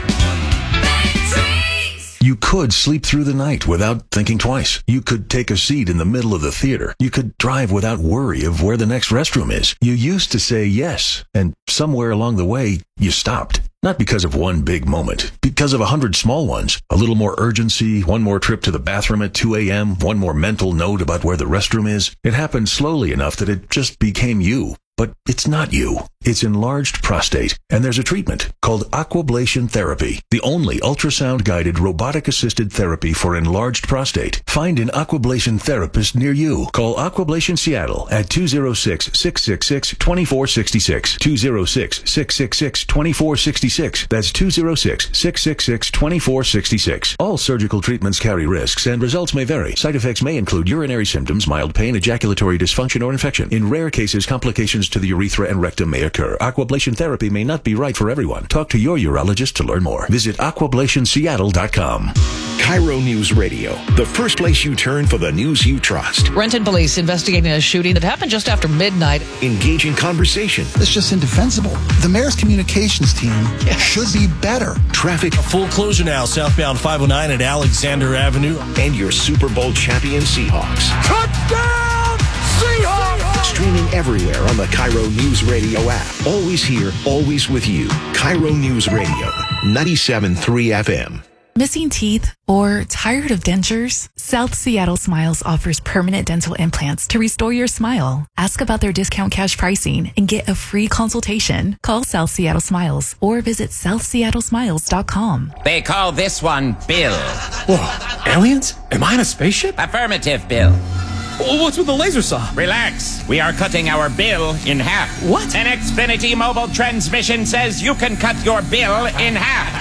You could sleep through the night without thinking twice. You could take a seat in the middle of the theater. You could drive without worry of where the next restroom is. You used to say yes, and somewhere along the way, you stopped. Not because of one big moment, because of a hundred small ones. A little more urgency, one more trip to the bathroom at two a.m., one more mental note about where the restroom is. It happened slowly enough that it just became you. But it's not you. It's enlarged prostate, and there's a treatment called aquablation therapy, the only ultrasound-guided robotic-assisted therapy for enlarged prostate. Find an aquablation therapist near you. Call Aquablation Seattle at two oh six, six six six, two four six six, two oh six, six six six, two four six six. That's two oh six, six six six, two four six six. All surgical treatments carry risks, and results may vary. Side effects may include urinary symptoms, mild pain, ejaculatory dysfunction, or infection. In rare cases, complications to the urethra and rectum may occur. Aquablation therapy may not be right for everyone. Talk to your urologist to learn more. Visit aquablation seattle dot com. Cairo News Radio, the first place you turn for the news you trust. Renton police investigating a shooting that happened just after midnight. Engaging conversation. It's just indefensible. The mayor's communications team yes. should be better. Traffic. A full closure now, southbound five oh nine at Alexander Avenue. And your Super Bowl champion Seahawks. Touchdown, Seahawks! Streaming everywhere on the Cairo News Radio app. Always here, always with you. Cairo News Radio, ninety-seven point three F M. Missing teeth or tired of dentures? South Seattle Smiles offers permanent dental implants to restore your smile. Ask about their discount cash pricing and get a free consultation. Call South Seattle Smiles or visit south seattle smiles dot com. They call this one Bill. Whoa, aliens? Am I in a spaceship? Affirmative, Bill. What's with the laser saw? Relax. We are cutting our bill in half. What? An Xfinity mobile transmission says you can cut your bill in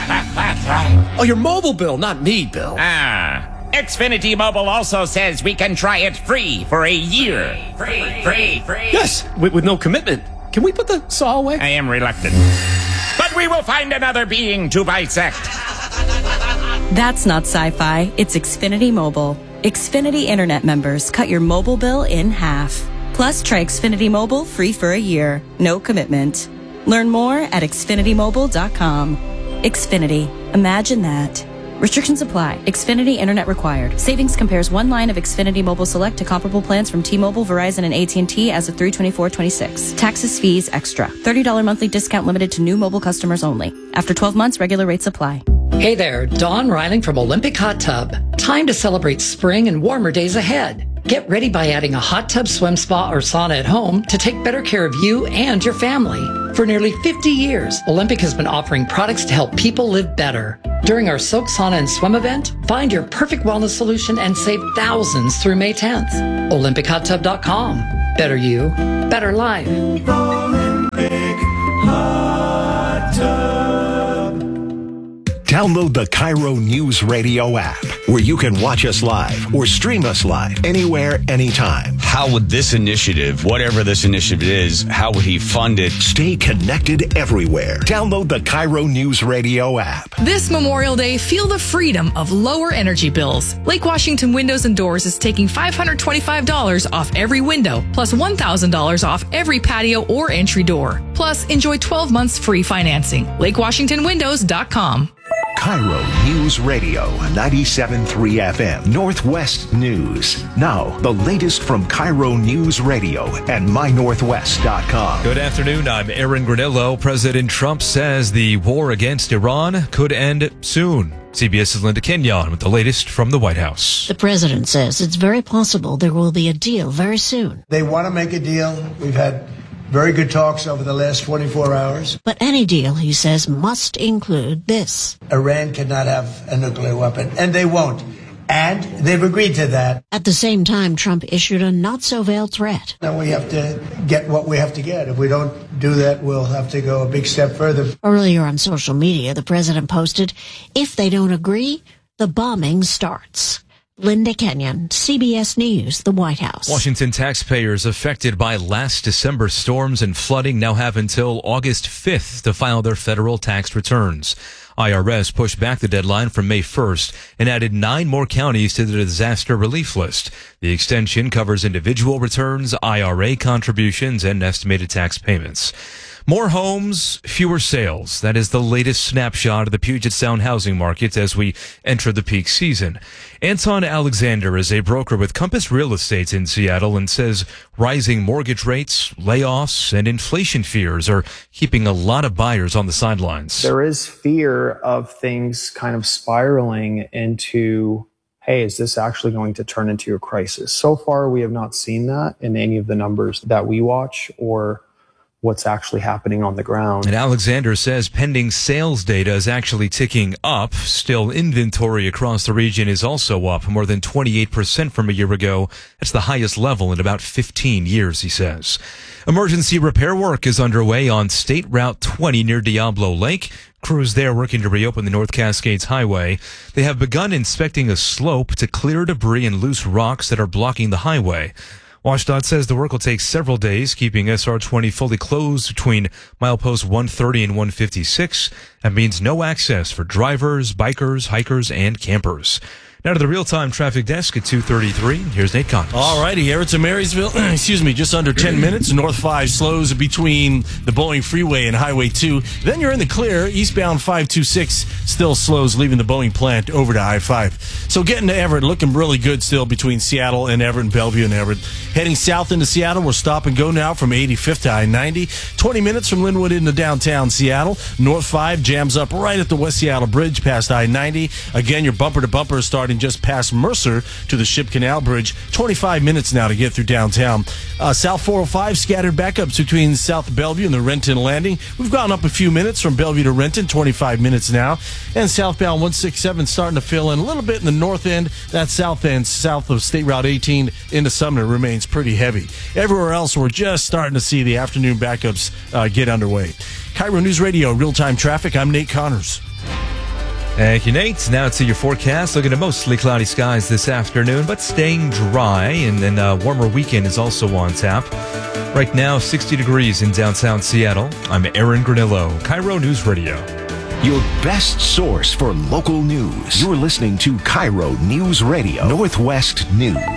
half. Oh, your mobile bill, not me, Bill. Ah. Xfinity Mobile also says we can try it free for a year. Free, free, free. Yes, with, with no commitment. Can we put the saw away? I am reluctant. But but we will find another being to bisect. That's not sci-fi. It's Xfinity Mobile. Xfinity Internet members cut your mobile bill in half. Plus, try Xfinity Mobile free for a year. No commitment. Learn more at Xfinity Mobile dot com. Xfinity. Imagine that. Restrictions apply. Xfinity Internet required. Savings compares one line of Xfinity Mobile Select to comparable plans from T-Mobile, Verizon, and A T and T as of three twenty-four twenty-six. Taxes, fees, extra. thirty dollars monthly discount limited to new mobile customers only. After twelve months, regular rates apply. Hey there, Dawn Reiling from Olympic Hot Tub. Time to celebrate spring and warmer days ahead. Get ready by adding a hot tub, swim spa, or sauna at home to take better care of you and your family. For nearly fifty years, Olympic has been offering products to help people live better. During our Soak, Sauna, and Swim event, find your perfect wellness solution and save thousands through May tenth. Olympic Hot Tub dot com. Better you, better life. Olympic Hot Tub. Download the Cairo News Radio app, where you can watch us live or stream us live anywhere, anytime. How would this initiative, whatever this initiative is, how would he fund it? Stay connected everywhere. Download the Cairo News Radio app. This Memorial Day, feel the freedom of lower energy bills. Lake Washington Windows and Doors is taking five hundred twenty-five dollars off every window, plus one thousand dollars off every patio or entry door. Plus, enjoy twelve months free financing. Lake Washington Windows dot com. Cairo News Radio, ninety-seven point three F M, Northwest News. Now, the latest from Cairo News Radio and my northwest dot com. Good afternoon. I'm Aaron Granillo. President Trump says the war against Iran could end soon. CBS's Linda Kenyon with the latest from the White House. The president says it's very possible there will be a deal very soon. They want to make a deal. We've had very good talks over the last twenty-four hours. But any deal, he says, must include this. Iran cannot have a nuclear weapon, and they won't. And they've agreed to that. At the same time, Trump issued a not-so-veiled threat. Now we have to get what we have to get. If we don't do that, we'll have to go a big step further. Earlier on social media, the president posted, if they don't agree, the bombing starts. Linda Kenyon, C B S News, the White House. Washington taxpayers affected by last December's storms and flooding now have until August fifth to file their federal tax returns. I R S pushed back the deadline from May first and added nine more counties to the disaster relief list. The extension covers individual returns, I R A contributions, and estimated tax payments. More homes, fewer sales. That is the latest snapshot of the Puget Sound housing market as we enter the peak season. Anton Alexander is a broker with Compass Real Estate in Seattle and says rising mortgage rates, layoffs, and inflation fears are keeping a lot of buyers on the sidelines. There is fear of things kind of spiraling into, hey, is this actually going to turn into a crisis? So far, we have not seen that in any of the numbers that we watch or what's actually happening on the ground. And Alexander says pending sales data is actually ticking up. Still, inventory across the region is also up more than twenty-eight percent from a year ago. That's the highest level in about fifteen years, he says. Emergency repair work is underway on State Route twenty near Diablo Lake. Crews there working to reopen the North Cascades Highway. They have begun inspecting a slope to clear debris and loose rocks that are blocking the highway. WashDOT says the work will take several days, keeping S R twenty fully closed between milepost one thirty and one fifty-six. That means no access for drivers, bikers, hikers, and campers. Now to the real-time traffic desk at two thirty-three. Here's Nate Connors. All righty, here to Marysville. Excuse me, just under ten minutes. North five slows between the Boeing Freeway and Highway two. Then you're in the clear. Eastbound five two six still slows, leaving the Boeing plant over to I five. So getting to Everett, looking really good still between Seattle and Everett and Bellevue and Everett. Heading south into Seattle, we're stop and go now from eighty-fifth to I ninety. twenty minutes from Linwood into downtown Seattle. North five jams up right at the West Seattle Bridge past I ninety. Again, your bumper-to-bumper is starting just past Mercer to the Ship Canal Bridge. twenty-five minutes now to get through downtown. Uh, South four oh five scattered backups between South Bellevue and the Renton Landing. We've gone up a few minutes from Bellevue to Renton, twenty-five minutes now. And southbound one sixty-seven starting to fill in a little bit in the north end. That south end, south of State Route eighteen into Sumner, remains pretty heavy. Everywhere else, we're just starting to see the afternoon backups uh, get underway. Cairo News Radio, real-time traffic. I'm Nate Connors. Thank you, Nate. Now to your forecast. Looking at mostly cloudy skies this afternoon, but staying dry, and then a warmer weekend is also on tap. Right now, sixty degrees in downtown Seattle. I'm Aaron Granillo, Cairo News Radio. Your best source for local news. You're listening to Cairo News Radio, Northwest News. All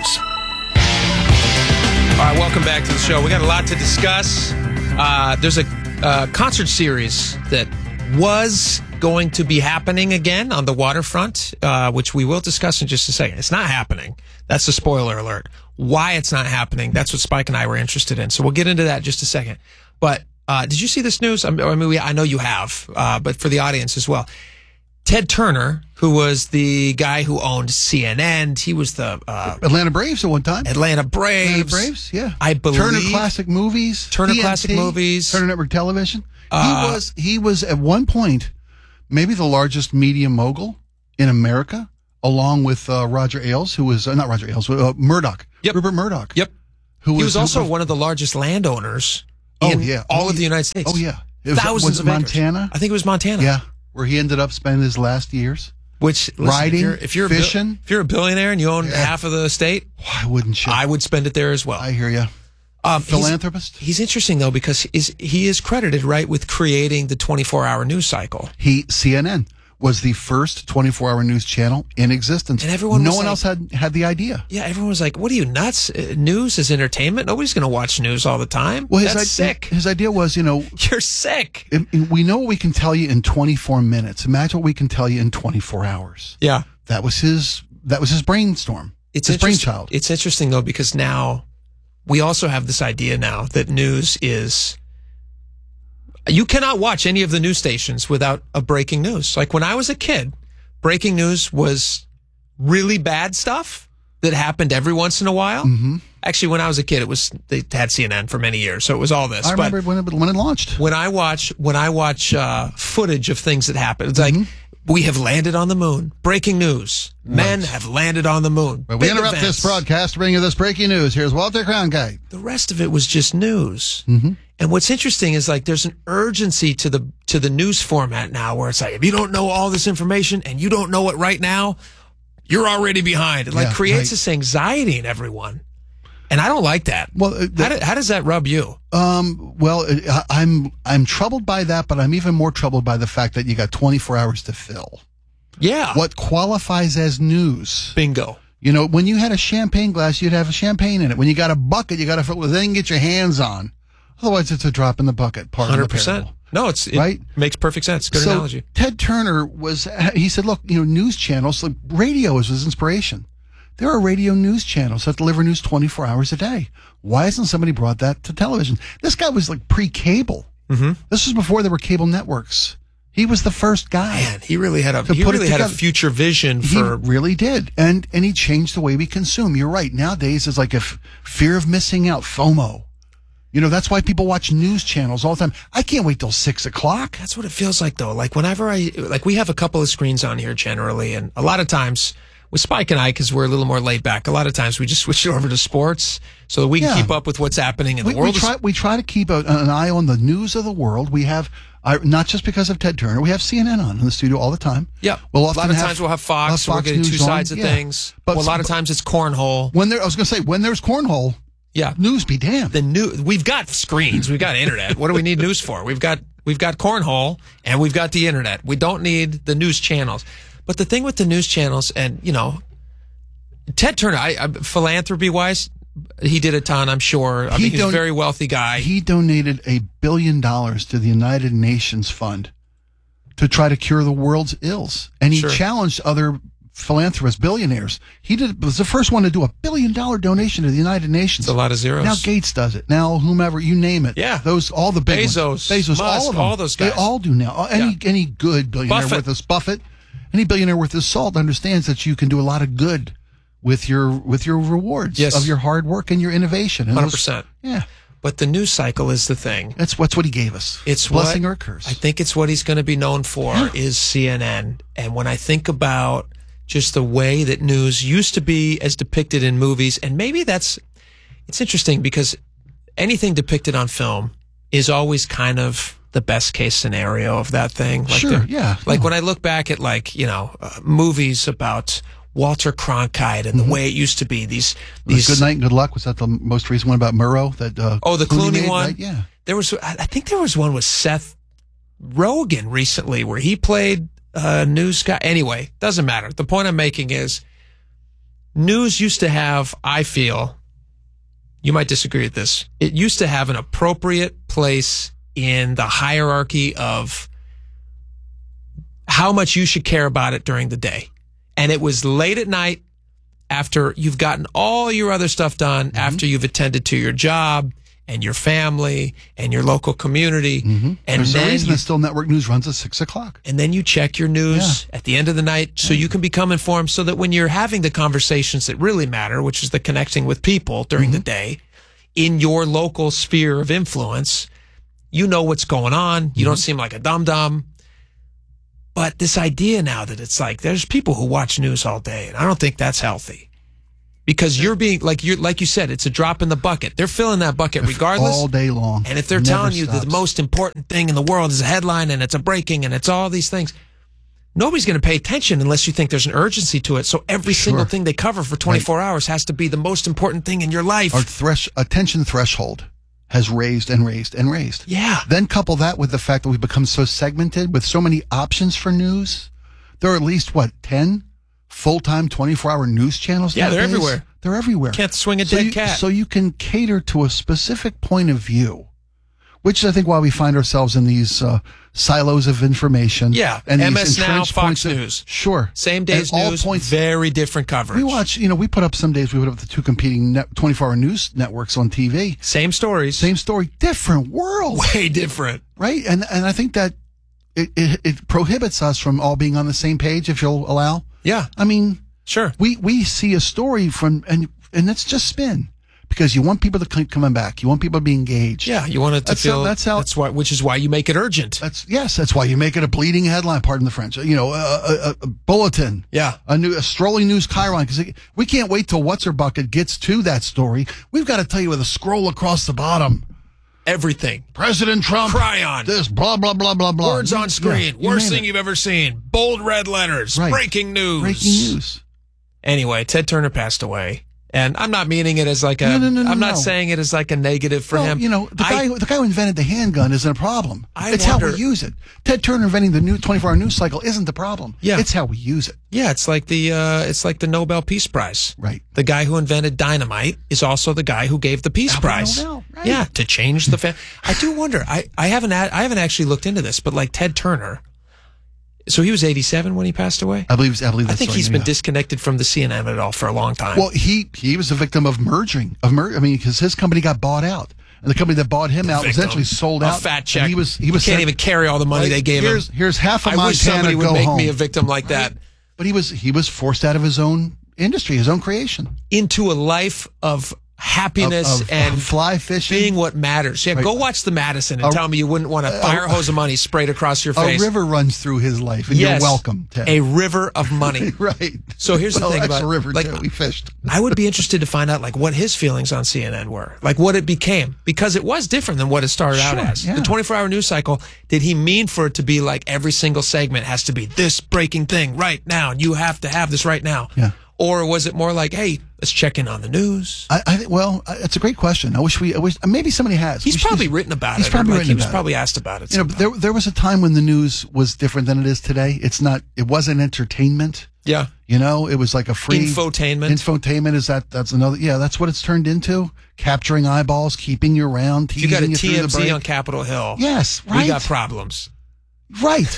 right, welcome back to the show. We got a lot to discuss. Uh, there's a uh, concert series that was going to be happening again on the waterfront, uh, which we will discuss in just a second. It's not happening. That's the spoiler alert. Why it's not happening, that's what Spike and I were interested in. So we'll get into that in just a second. But uh, did you see this news? I mean, we, I know you have, uh, but for the audience as well. Ted Turner, who was the guy who owned C N N, he was the uh, Atlanta Braves at one time. Atlanta Braves. Atlanta Braves, yeah. I believe. Turner Classic Movies. Turner T N T, Classic Movies. Turner Network Television. Uh, he was he was at one point maybe the largest media mogul in America, along with uh, Roger Ailes, who was uh, not Roger Ailes, uh, Murdoch. Yep. Rupert Murdoch. Yep. Who he was, was also who, one of the largest landowners oh, in yeah. all oh, of the United States. Oh yeah. It was, Thousands was it of acres. Montana? I think it was Montana. Yeah, where he ended up spending his last years. Which listen, riding, if you're, if you're fishing. A bil- if you're a billionaire and you own Yeah. half of the state, why wouldn't you? I would spend it there as well. I hear you. Um, Philanthropist. He's, he's interesting though because is he is credited right with creating the twenty-four hour news cycle. He C N N was the first twenty-four hour news channel in existence, and everyone no was one like, else had had the idea. Yeah, everyone was like, "What are you nuts? Uh, News is entertainment. Nobody's going to watch news all the time. Well, his That's idea, sick. His idea was, you know, You're sick. it- it- we know what we can tell you in twenty-four minutes. Imagine what we can tell you in twenty-four hours. Yeah, that was his. That was his brainstorm. It's his interest- brainchild. It's interesting though because now we also have this idea now that news is. You cannot watch any of the news stations without a breaking news. Like when I was a kid, breaking news was really bad stuff that happened every once in a while. Mm-hmm. Actually, when I was a kid, it was they had C N N for many years, so it was all this. I but remember when it, when it launched. when I watch when I watch uh, footage of things that happen, it's like we have landed on the moon. Breaking news: men Right. have landed on the moon. But we Big interrupt events. this broadcast to bring you this breaking news. Here's Walter Cronkite. The rest of it was just news. Mm-hmm. And what's interesting is like there's an urgency to the to the news format now where it's like if you don't know all this information and you don't know it right now, you're already behind. It like Yeah, creates right. this anxiety in everyone. And I don't like that. Well, uh, the- how, do, how does that rub you? Um, well, I- I'm I'm troubled by that, but I'm even more troubled by the fact that you got twenty-four hours to fill. Yeah. What qualifies as news? Bingo. You know, when you had a champagne glass, you'd have a champagne in it. When you got a bucket, you got to fill with anything get your hands on. Otherwise, it's a drop in the bucket. Part one hundred of the percent. parable. No, it's it Right? makes perfect sense. Good so analogy. Ted Turner was, he said, look, you know, news channels, like radio is his inspiration. There are radio news channels that deliver news twenty-four hours a day. Why hasn't somebody brought that to television? This guy was like pre-cable. Mm-hmm. This was before there were cable networks. He was the first guy. Man, he really had a to he put it really had a together. future vision for He really did. And and he changed the way we consume. You're right. Nowadays, it's like a f- fear of missing out, FOMO. You know, that's why people watch news channels all the time. I can't wait till six o'clock. That's what it feels like, though. Like whenever I like, we have a couple of screens on here generally, and a lot of times with Spike and I, because we're a little more laid back, a lot of times we just switch it over to sports so that we can Yeah. keep up with what's happening in We, the world. we try we try to keep a, an eye on the news of the world. We have uh, not just because of Ted Turner. We have C N N on in the studio all the time. Yeah, We'll a lot often of have- times we'll have Fox. we'll have so we're Fox getting two News on. sides of Yeah. things. But- well, a lot of times it's cornhole. When there, I was going to say, when there's cornhole, yeah, news be damned. The new we've got screens, we've got internet. What do we need news for? We've got we've got cornhole and we've got the internet. We don't need the news channels. But the thing with the news channels, and you know, Ted Turner, I, I, philanthropy wise, he did a ton. I'm sure. I He mean, he's a don- very wealthy guy. He donated a billion dollars to the United Nations Fund to try to cure the world's ills, and he Sure. challenged other philanthropists, billionaires. He did was the first one to do a billion dollar donation to the United Nations. It's a lot of zeros. Now Gates does it. Now whomever you name it. Yeah. those all the big Bezos, ones. Bezos, all Musk, of them. all those guys. They all do now. Any any good billionaire Buffett. worth his Buffett, any billionaire worth his salt understands that you can do a lot of good with your with your rewards Yes. of your hard work and your innovation. And one hundred those- percent. Yeah. But the news cycle is the thing. That's what's what he gave us. It's blessing what, or curse. I think it's what he's going to be known for is C N N. And when I think about just the way that news used to be as depicted in movies, and maybe that's, it's interesting because anything depicted on film is always kind of the best case scenario of that thing. Like Sure, the- yeah, Like no. when I look back at like, you know, uh, movies about Walter Cronkite and the way it used to be. These these Good Night and Good Luck, was that the most recent one about Murrow? That uh, oh, the Clooney, made, one. right? Yeah, there was. I think there was one with Seth Rogen recently where he played a news guy. Anyway, doesn't matter. The point I'm making is news used to have, I feel, you might disagree with this, it used to have an appropriate place in the hierarchy of how much you should care about it during the day. And it was late at night after you've gotten all your other stuff done, mm-hmm. after you've attended to your job and your family and your local community. Mm-hmm. And There's then a reason you, that still network news runs at six o'clock. And then you check your news yeah. at the end of the night so you can become informed so that when you're having the conversations that really matter, which is the connecting with people during mm-hmm. the day, in your local sphere of influence, you know what's going on. You mm-hmm. don't seem like a dum-dum. But this idea now that it's like there's people who watch news all day, and I don't think that's healthy. Because you're being, like you like you said, it's a drop in the bucket. They're filling that bucket regardless. All day long. And if they're Never telling you stops. that the most important thing in the world is a headline and it's a breaking and it's all these things, nobody's going to pay attention unless you think there's an urgency to it. So every Sure. single thing they cover for twenty-four right. hours has to be the most important thing in your life. Our thresh, attention threshold has raised and raised and raised. Yeah. Then couple that with the fact that we've become so segmented with so many options for news. There are at least, what, ten full-time twenty-four hour news channels Yeah, they're nowadays? everywhere. They're everywhere. Can't swing a so dead you, cat. So you can cater to a specific point of view, which is, I think, why we find ourselves in these uh, silos of information. Yeah, and M these S Now, entrenched Fox points of- News. Sure. Same day's And all news, points- very different coverage. We watch, you know, we put up some days, we put up the two competing net, twenty-four hour news networks on T V. Same stories. Same story, different world. Way different. Right? And and I think that it, it, it prohibits us from all being on the same page, if you'll allow. Yeah. I mean, sure. We, we see a story from, and and it's just spin. Because you want people to keep coming back. You want people to be engaged. Yeah, you want it to that's feel. How, that's how. That's why, which is why you make it urgent. That's yes. That's why you make it a bleeding headline. Pardon the French. You know, a, a, a bulletin. Yeah, a new, a strolling news chyron. Because we can't wait till what's her bucket gets to that story. We've got to tell you with a scroll across the bottom. Everything. President Trump. Cry on. This blah blah blah blah blah. Words on screen. Yeah, Worst you thing it. you've ever seen. Bold red letters. Right. Breaking news. Breaking news. Anyway, Ted Turner passed away. And I'm not meaning it as like a. No, no, no, no, I'm not no. saying it as like a negative for well, him. You know, the I, guy, the guy who invented the handgun isn't a problem. I it's wonder, how we use it. Ted Turner inventing the new twenty-four hour news cycle isn't the problem. Yeah, it's how we use it. Yeah, it's like the uh, it's like the Nobel Peace Prize. Right. The guy who invented dynamite is also the guy who gave the Peace Alfred Prize. Nobel, right. Yeah, to change the. Fa- I do wonder. I I haven't ad- I haven't actually looked into this, but like Ted Turner. So he was eighty-seven when he passed away? I believe I believe that's I think right, he's yeah. been disconnected from the C N N at all for a long time. Well, he he was a victim of merging of mer- I mean, because his company got bought out, and the company that bought him out was Victim. essentially sold A out. fat and check. He was he was Can't sent- even carry all the money Like, they gave here's, him. Here's half of I Montana. wish somebody would go make home. me a victim like that. Right. But he was he was forced out of his own industry, his own creation, into a life of happiness Of- of and fly fishing, being what matters. Yeah, Right. go watch the Madison and A- tell me you wouldn't want a fire hose of money sprayed across your face. A river runs through his life, and Yes, you're welcome, Ted. a river of money. Right. So here's Well, the thing that's about a river like too. We fished. I would be interested to find out like what his feelings on C N N were, like what it became, because it was different than what it started out Sure, as. yeah. The twenty-four hour news cycle. Did he mean for it to be like every single segment has to be this breaking thing right now, and you have to have this right now? Yeah. Or was it more like, hey, let's check in on the news? I, I think. Well, I- it's a great question. I wish we. I wish maybe somebody has. He's We should- probably written about he's it. or, probably like, written he was about it. probably asked about it. You know, but there there was a time when the news was different than it is today. It's not. It wasn't entertainment. Yeah. You know, it was like a free Infotainment. Infotainment is that. That's another. Yeah, that's what it's turned into. Capturing eyeballs, keeping you around, If you got teasing a you through T M the Z break. on Capitol Hill. Yes, right. We got problems. Right.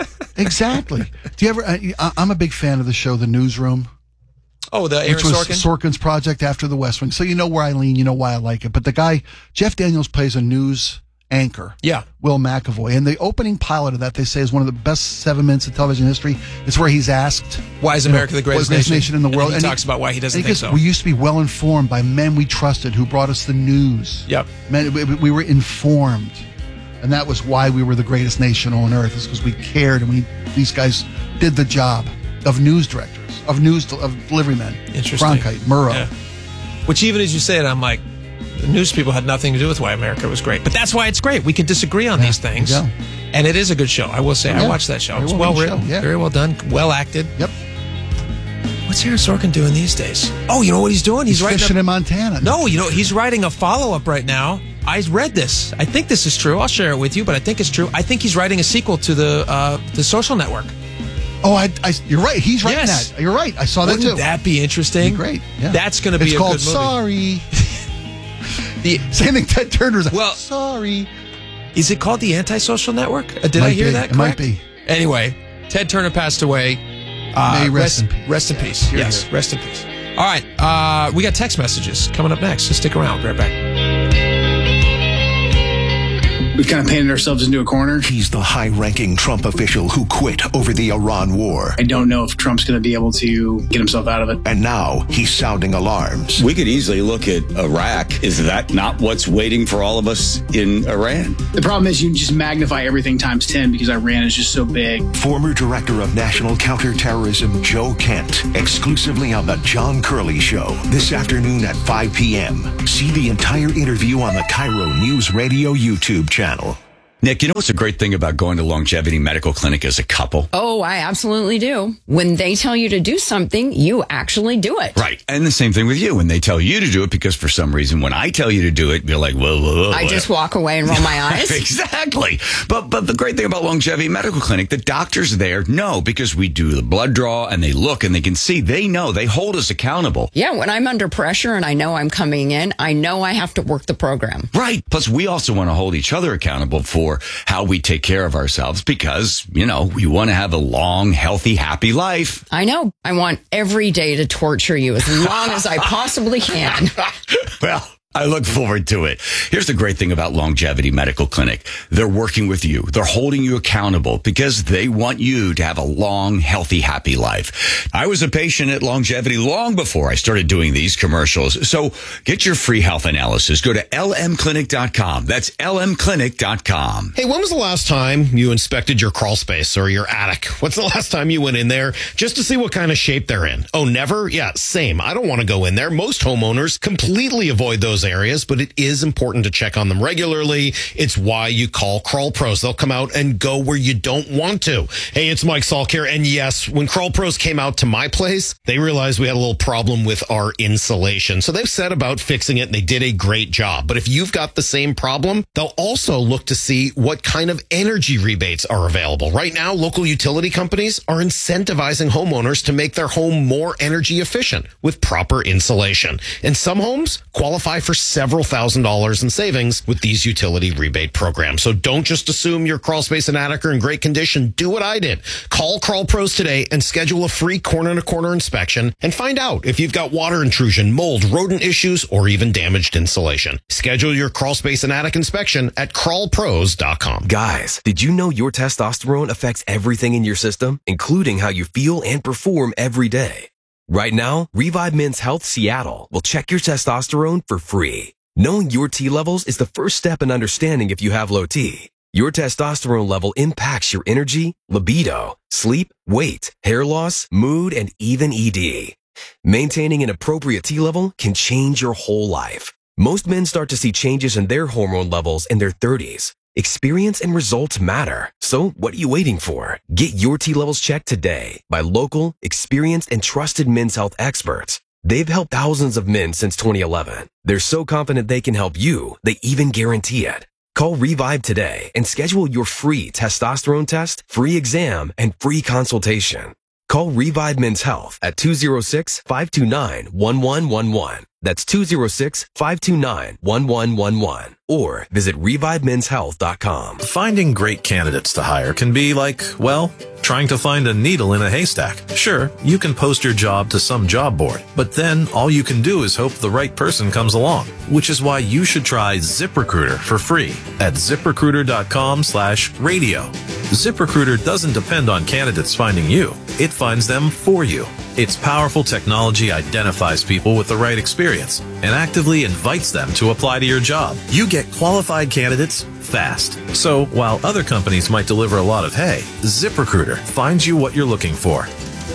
Exactly. Do you ever? I, I'm a big fan of the show, The Newsroom. Oh, the Aaron Which was Sorkin? Sorkin's project after The West Wing. So you know where I lean, you know why I like it. But the guy, Jeff Daniels, plays a news anchor. Yeah. Will McAvoy. And the opening pilot of that, they say, is one of the best seven minutes of television history. It's where he's asked, Why is you know, America the greatest what is nation? in the And world? he talks about why he doesn't and think goes, so. We used to be well informed by men we trusted who brought us the news. Yep. Men, we, we were informed. And that was why we were the greatest nation on earth, is because we cared, and we these guys did the job of news directors, of news of delivery men. Interesting. Cronkite, Murrow. Yeah. Which even as you say it, I'm like, the news people had nothing to do with why America was great. But that's why it's great. We can disagree on Yeah, these things. there you go. And it is a good show. I will say, I Yeah. watched that show. Very It's well well written written, show, yeah. very well done, well acted. Yep. What's Aaron Sorkin doing these days? Oh, you know what he's doing? He's, he's writing fishing a, in Montana. No, you know, he's writing a follow-up right now. I read this. I think this is true. I'll share it with you, but I think it's true. I think he's writing a sequel to the uh, the Social Network. Oh, I, I, you're right. He's writing Yes. that. You're right. I saw that Wouldn't too. that be interesting? Be great. Yeah. That's going to be it's a called good movie. Sorry. The same thing Ted Turner's. Well, sorry. Is it called the Antisocial Network? Uh, did Might I hear be. that It might correct? be. Anyway, Ted Turner passed away. Uh, May rest in peace. Rest in peace. Here, yes, here. rest in peace. All right, uh, we got text messages coming up next, so stick around. Be right back. We've kind of painted ourselves into a corner. He's the high-ranking Trump official who quit over the Iran war. I don't know if Trump's going to be able to get himself out of it. And now he's sounding alarms. We could easily look at Iraq. Is that not what's waiting for all of us in Iran? The problem is you can just magnify everything times ten because Iran is just so big. Former Director of National Counterterrorism Joe Kent, exclusively on The John Curley Show, this afternoon at five p.m. See the entire interview on the Cairo News Radio YouTube channel. Nick, you know what's a great thing about going to Longevity Medical Clinic as a couple? Oh, I absolutely do. When they tell you to do something, you actually do it. Right. And the same thing with you. When they tell you to do it, because for some reason, when I tell you to do it, you're like, whoa, whoa, whoa. I just walk away and roll my eyes. Exactly. But but the great thing about Longevity Medical Clinic, the doctors there know, because we do the blood draw and they look and they can see, they know, they hold us accountable. Yeah, when I'm under pressure and I know I'm coming in, I know I have to work the program. Right. Plus, we also want to hold each other accountable for how we take care of ourselves because, you know, we want to have a long, healthy, happy life. I know. I want every day to torture you as long as I possibly can. Well, I look forward to it. Here's the great thing about Longevity Medical Clinic. They're working with you. They're holding you accountable because they want you to have a long, healthy, happy life. I was a patient at Longevity long before I started doing these commercials. So get your free health analysis. Go to L M clinic dot com. That's L M clinic dot com. Hey, when was the last time you inspected your crawl space or your attic? What's the last time you went in there just to see what kind of shape they're in? Oh, never? Yeah, same. I don't want to go in there. Most homeowners completely avoid those areas, but it is important to check on them regularly. It's why you call Crawl Pros. They'll come out and go where you don't want to. Hey, it's Mike Salk here. And yes, when Crawl Pros came out to my place, they realized we had a little problem with our insulation. So they've set about fixing it and they did a great job. But if you've got the same problem, they'll also look to see what kind of energy rebates are available. Right now, local utility companies are incentivizing homeowners to make their home more energy efficient with proper insulation. And some homes qualify for several thousand dollars in savings with these utility rebate programs. So don't just assume your crawl space and attic are in great condition. Do what I did. Call Crawl Pros today and schedule a free corner-to-corner inspection and find out if you've got water intrusion, mold, rodent issues, or even damaged insulation. Schedule your crawl space and attic inspection at crawl pros dot com. Guys, did you know your testosterone affects everything in your system, including how you feel and perform every day? Right now, Revive Men's Health Seattle will check your testosterone for free. Knowing your T levels is the first step in understanding if you have low T. Your testosterone level impacts your energy, libido, sleep, weight, hair loss, mood, and even E D. Maintaining an appropriate T level can change your whole life. Most men start to see changes in their hormone levels in their thirties. Experience and results matter. So what are you waiting for? Get your T levels checked today by local, experienced, and trusted men's health experts. They've helped thousands of men since twenty eleven. They're so confident they can help you, they even guarantee it. Call Revive today and schedule your free testosterone test, free exam, and free consultation. Call Revive Men's Health at two oh six, five two nine, one one one one. That's two oh six, five two nine, one one one one. Or visit revive men's health dot com. Finding great candidates to hire can be like, well, trying to find a needle in a haystack. Sure, you can post your job to some job board, but then all you can do is hope the right person comes along, which is why you should try ZipRecruiter for free at ziprecruiter dot com slash radio. ZipRecruiter doesn't depend on candidates finding you. It finds them for you. Its powerful technology identifies people with the right experience and actively invites them to apply to your job. You get qualified candidates fast. So while other companies might deliver a lot of hay, ZipRecruiter finds you what you're looking for.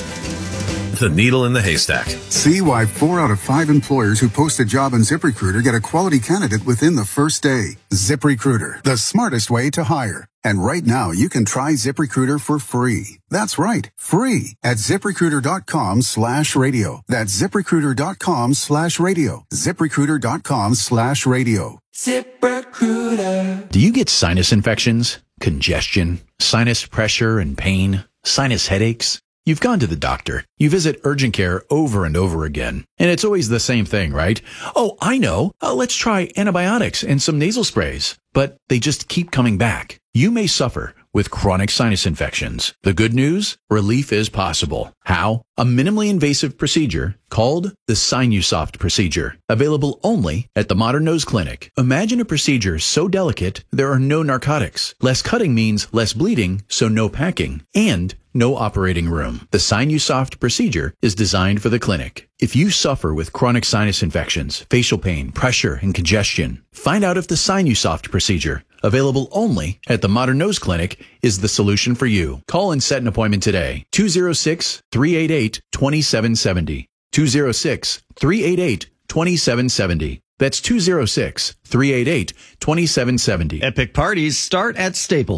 The needle in the haystack. See why four out of five employers who post a job on ZipRecruiter get a quality candidate within the first day. ZipRecruiter, the smartest way to hire. And right now, you can try ZipRecruiter for free. That's right, free at ZipRecruiter.com slash radio. That's ZipRecruiter.com slash radio. ZipRecruiter.com slash radio. ZipRecruiter. Do you get sinus infections, congestion, sinus pressure and pain, sinus headaches? You've gone to the doctor. You visit urgent care over and over again. And it's always the same thing, right? Oh, I know. Uh, let's try antibiotics and some nasal sprays. But they just keep coming back. You may suffer with chronic sinus infections. The good news? Relief is possible. How? A minimally invasive procedure called the Sinusoft procedure, available only at the Modern Nose Clinic. Imagine a procedure so delicate there are no narcotics. Less cutting means less bleeding, so no packing, and no operating room. The Sinusoft procedure is designed for the clinic. If you suffer with chronic sinus infections, facial pain, pressure, and congestion, find out if the Sinusoft procedure, available only at the Modern Nose Clinic, is the solution for you. Call and set an appointment today. two oh six, three eight eight, two seven seven zero. two oh six, three eight eight, two seven seven zero. That's two oh six, three eight eight, two seven seven zero. Epic parties start at Staples.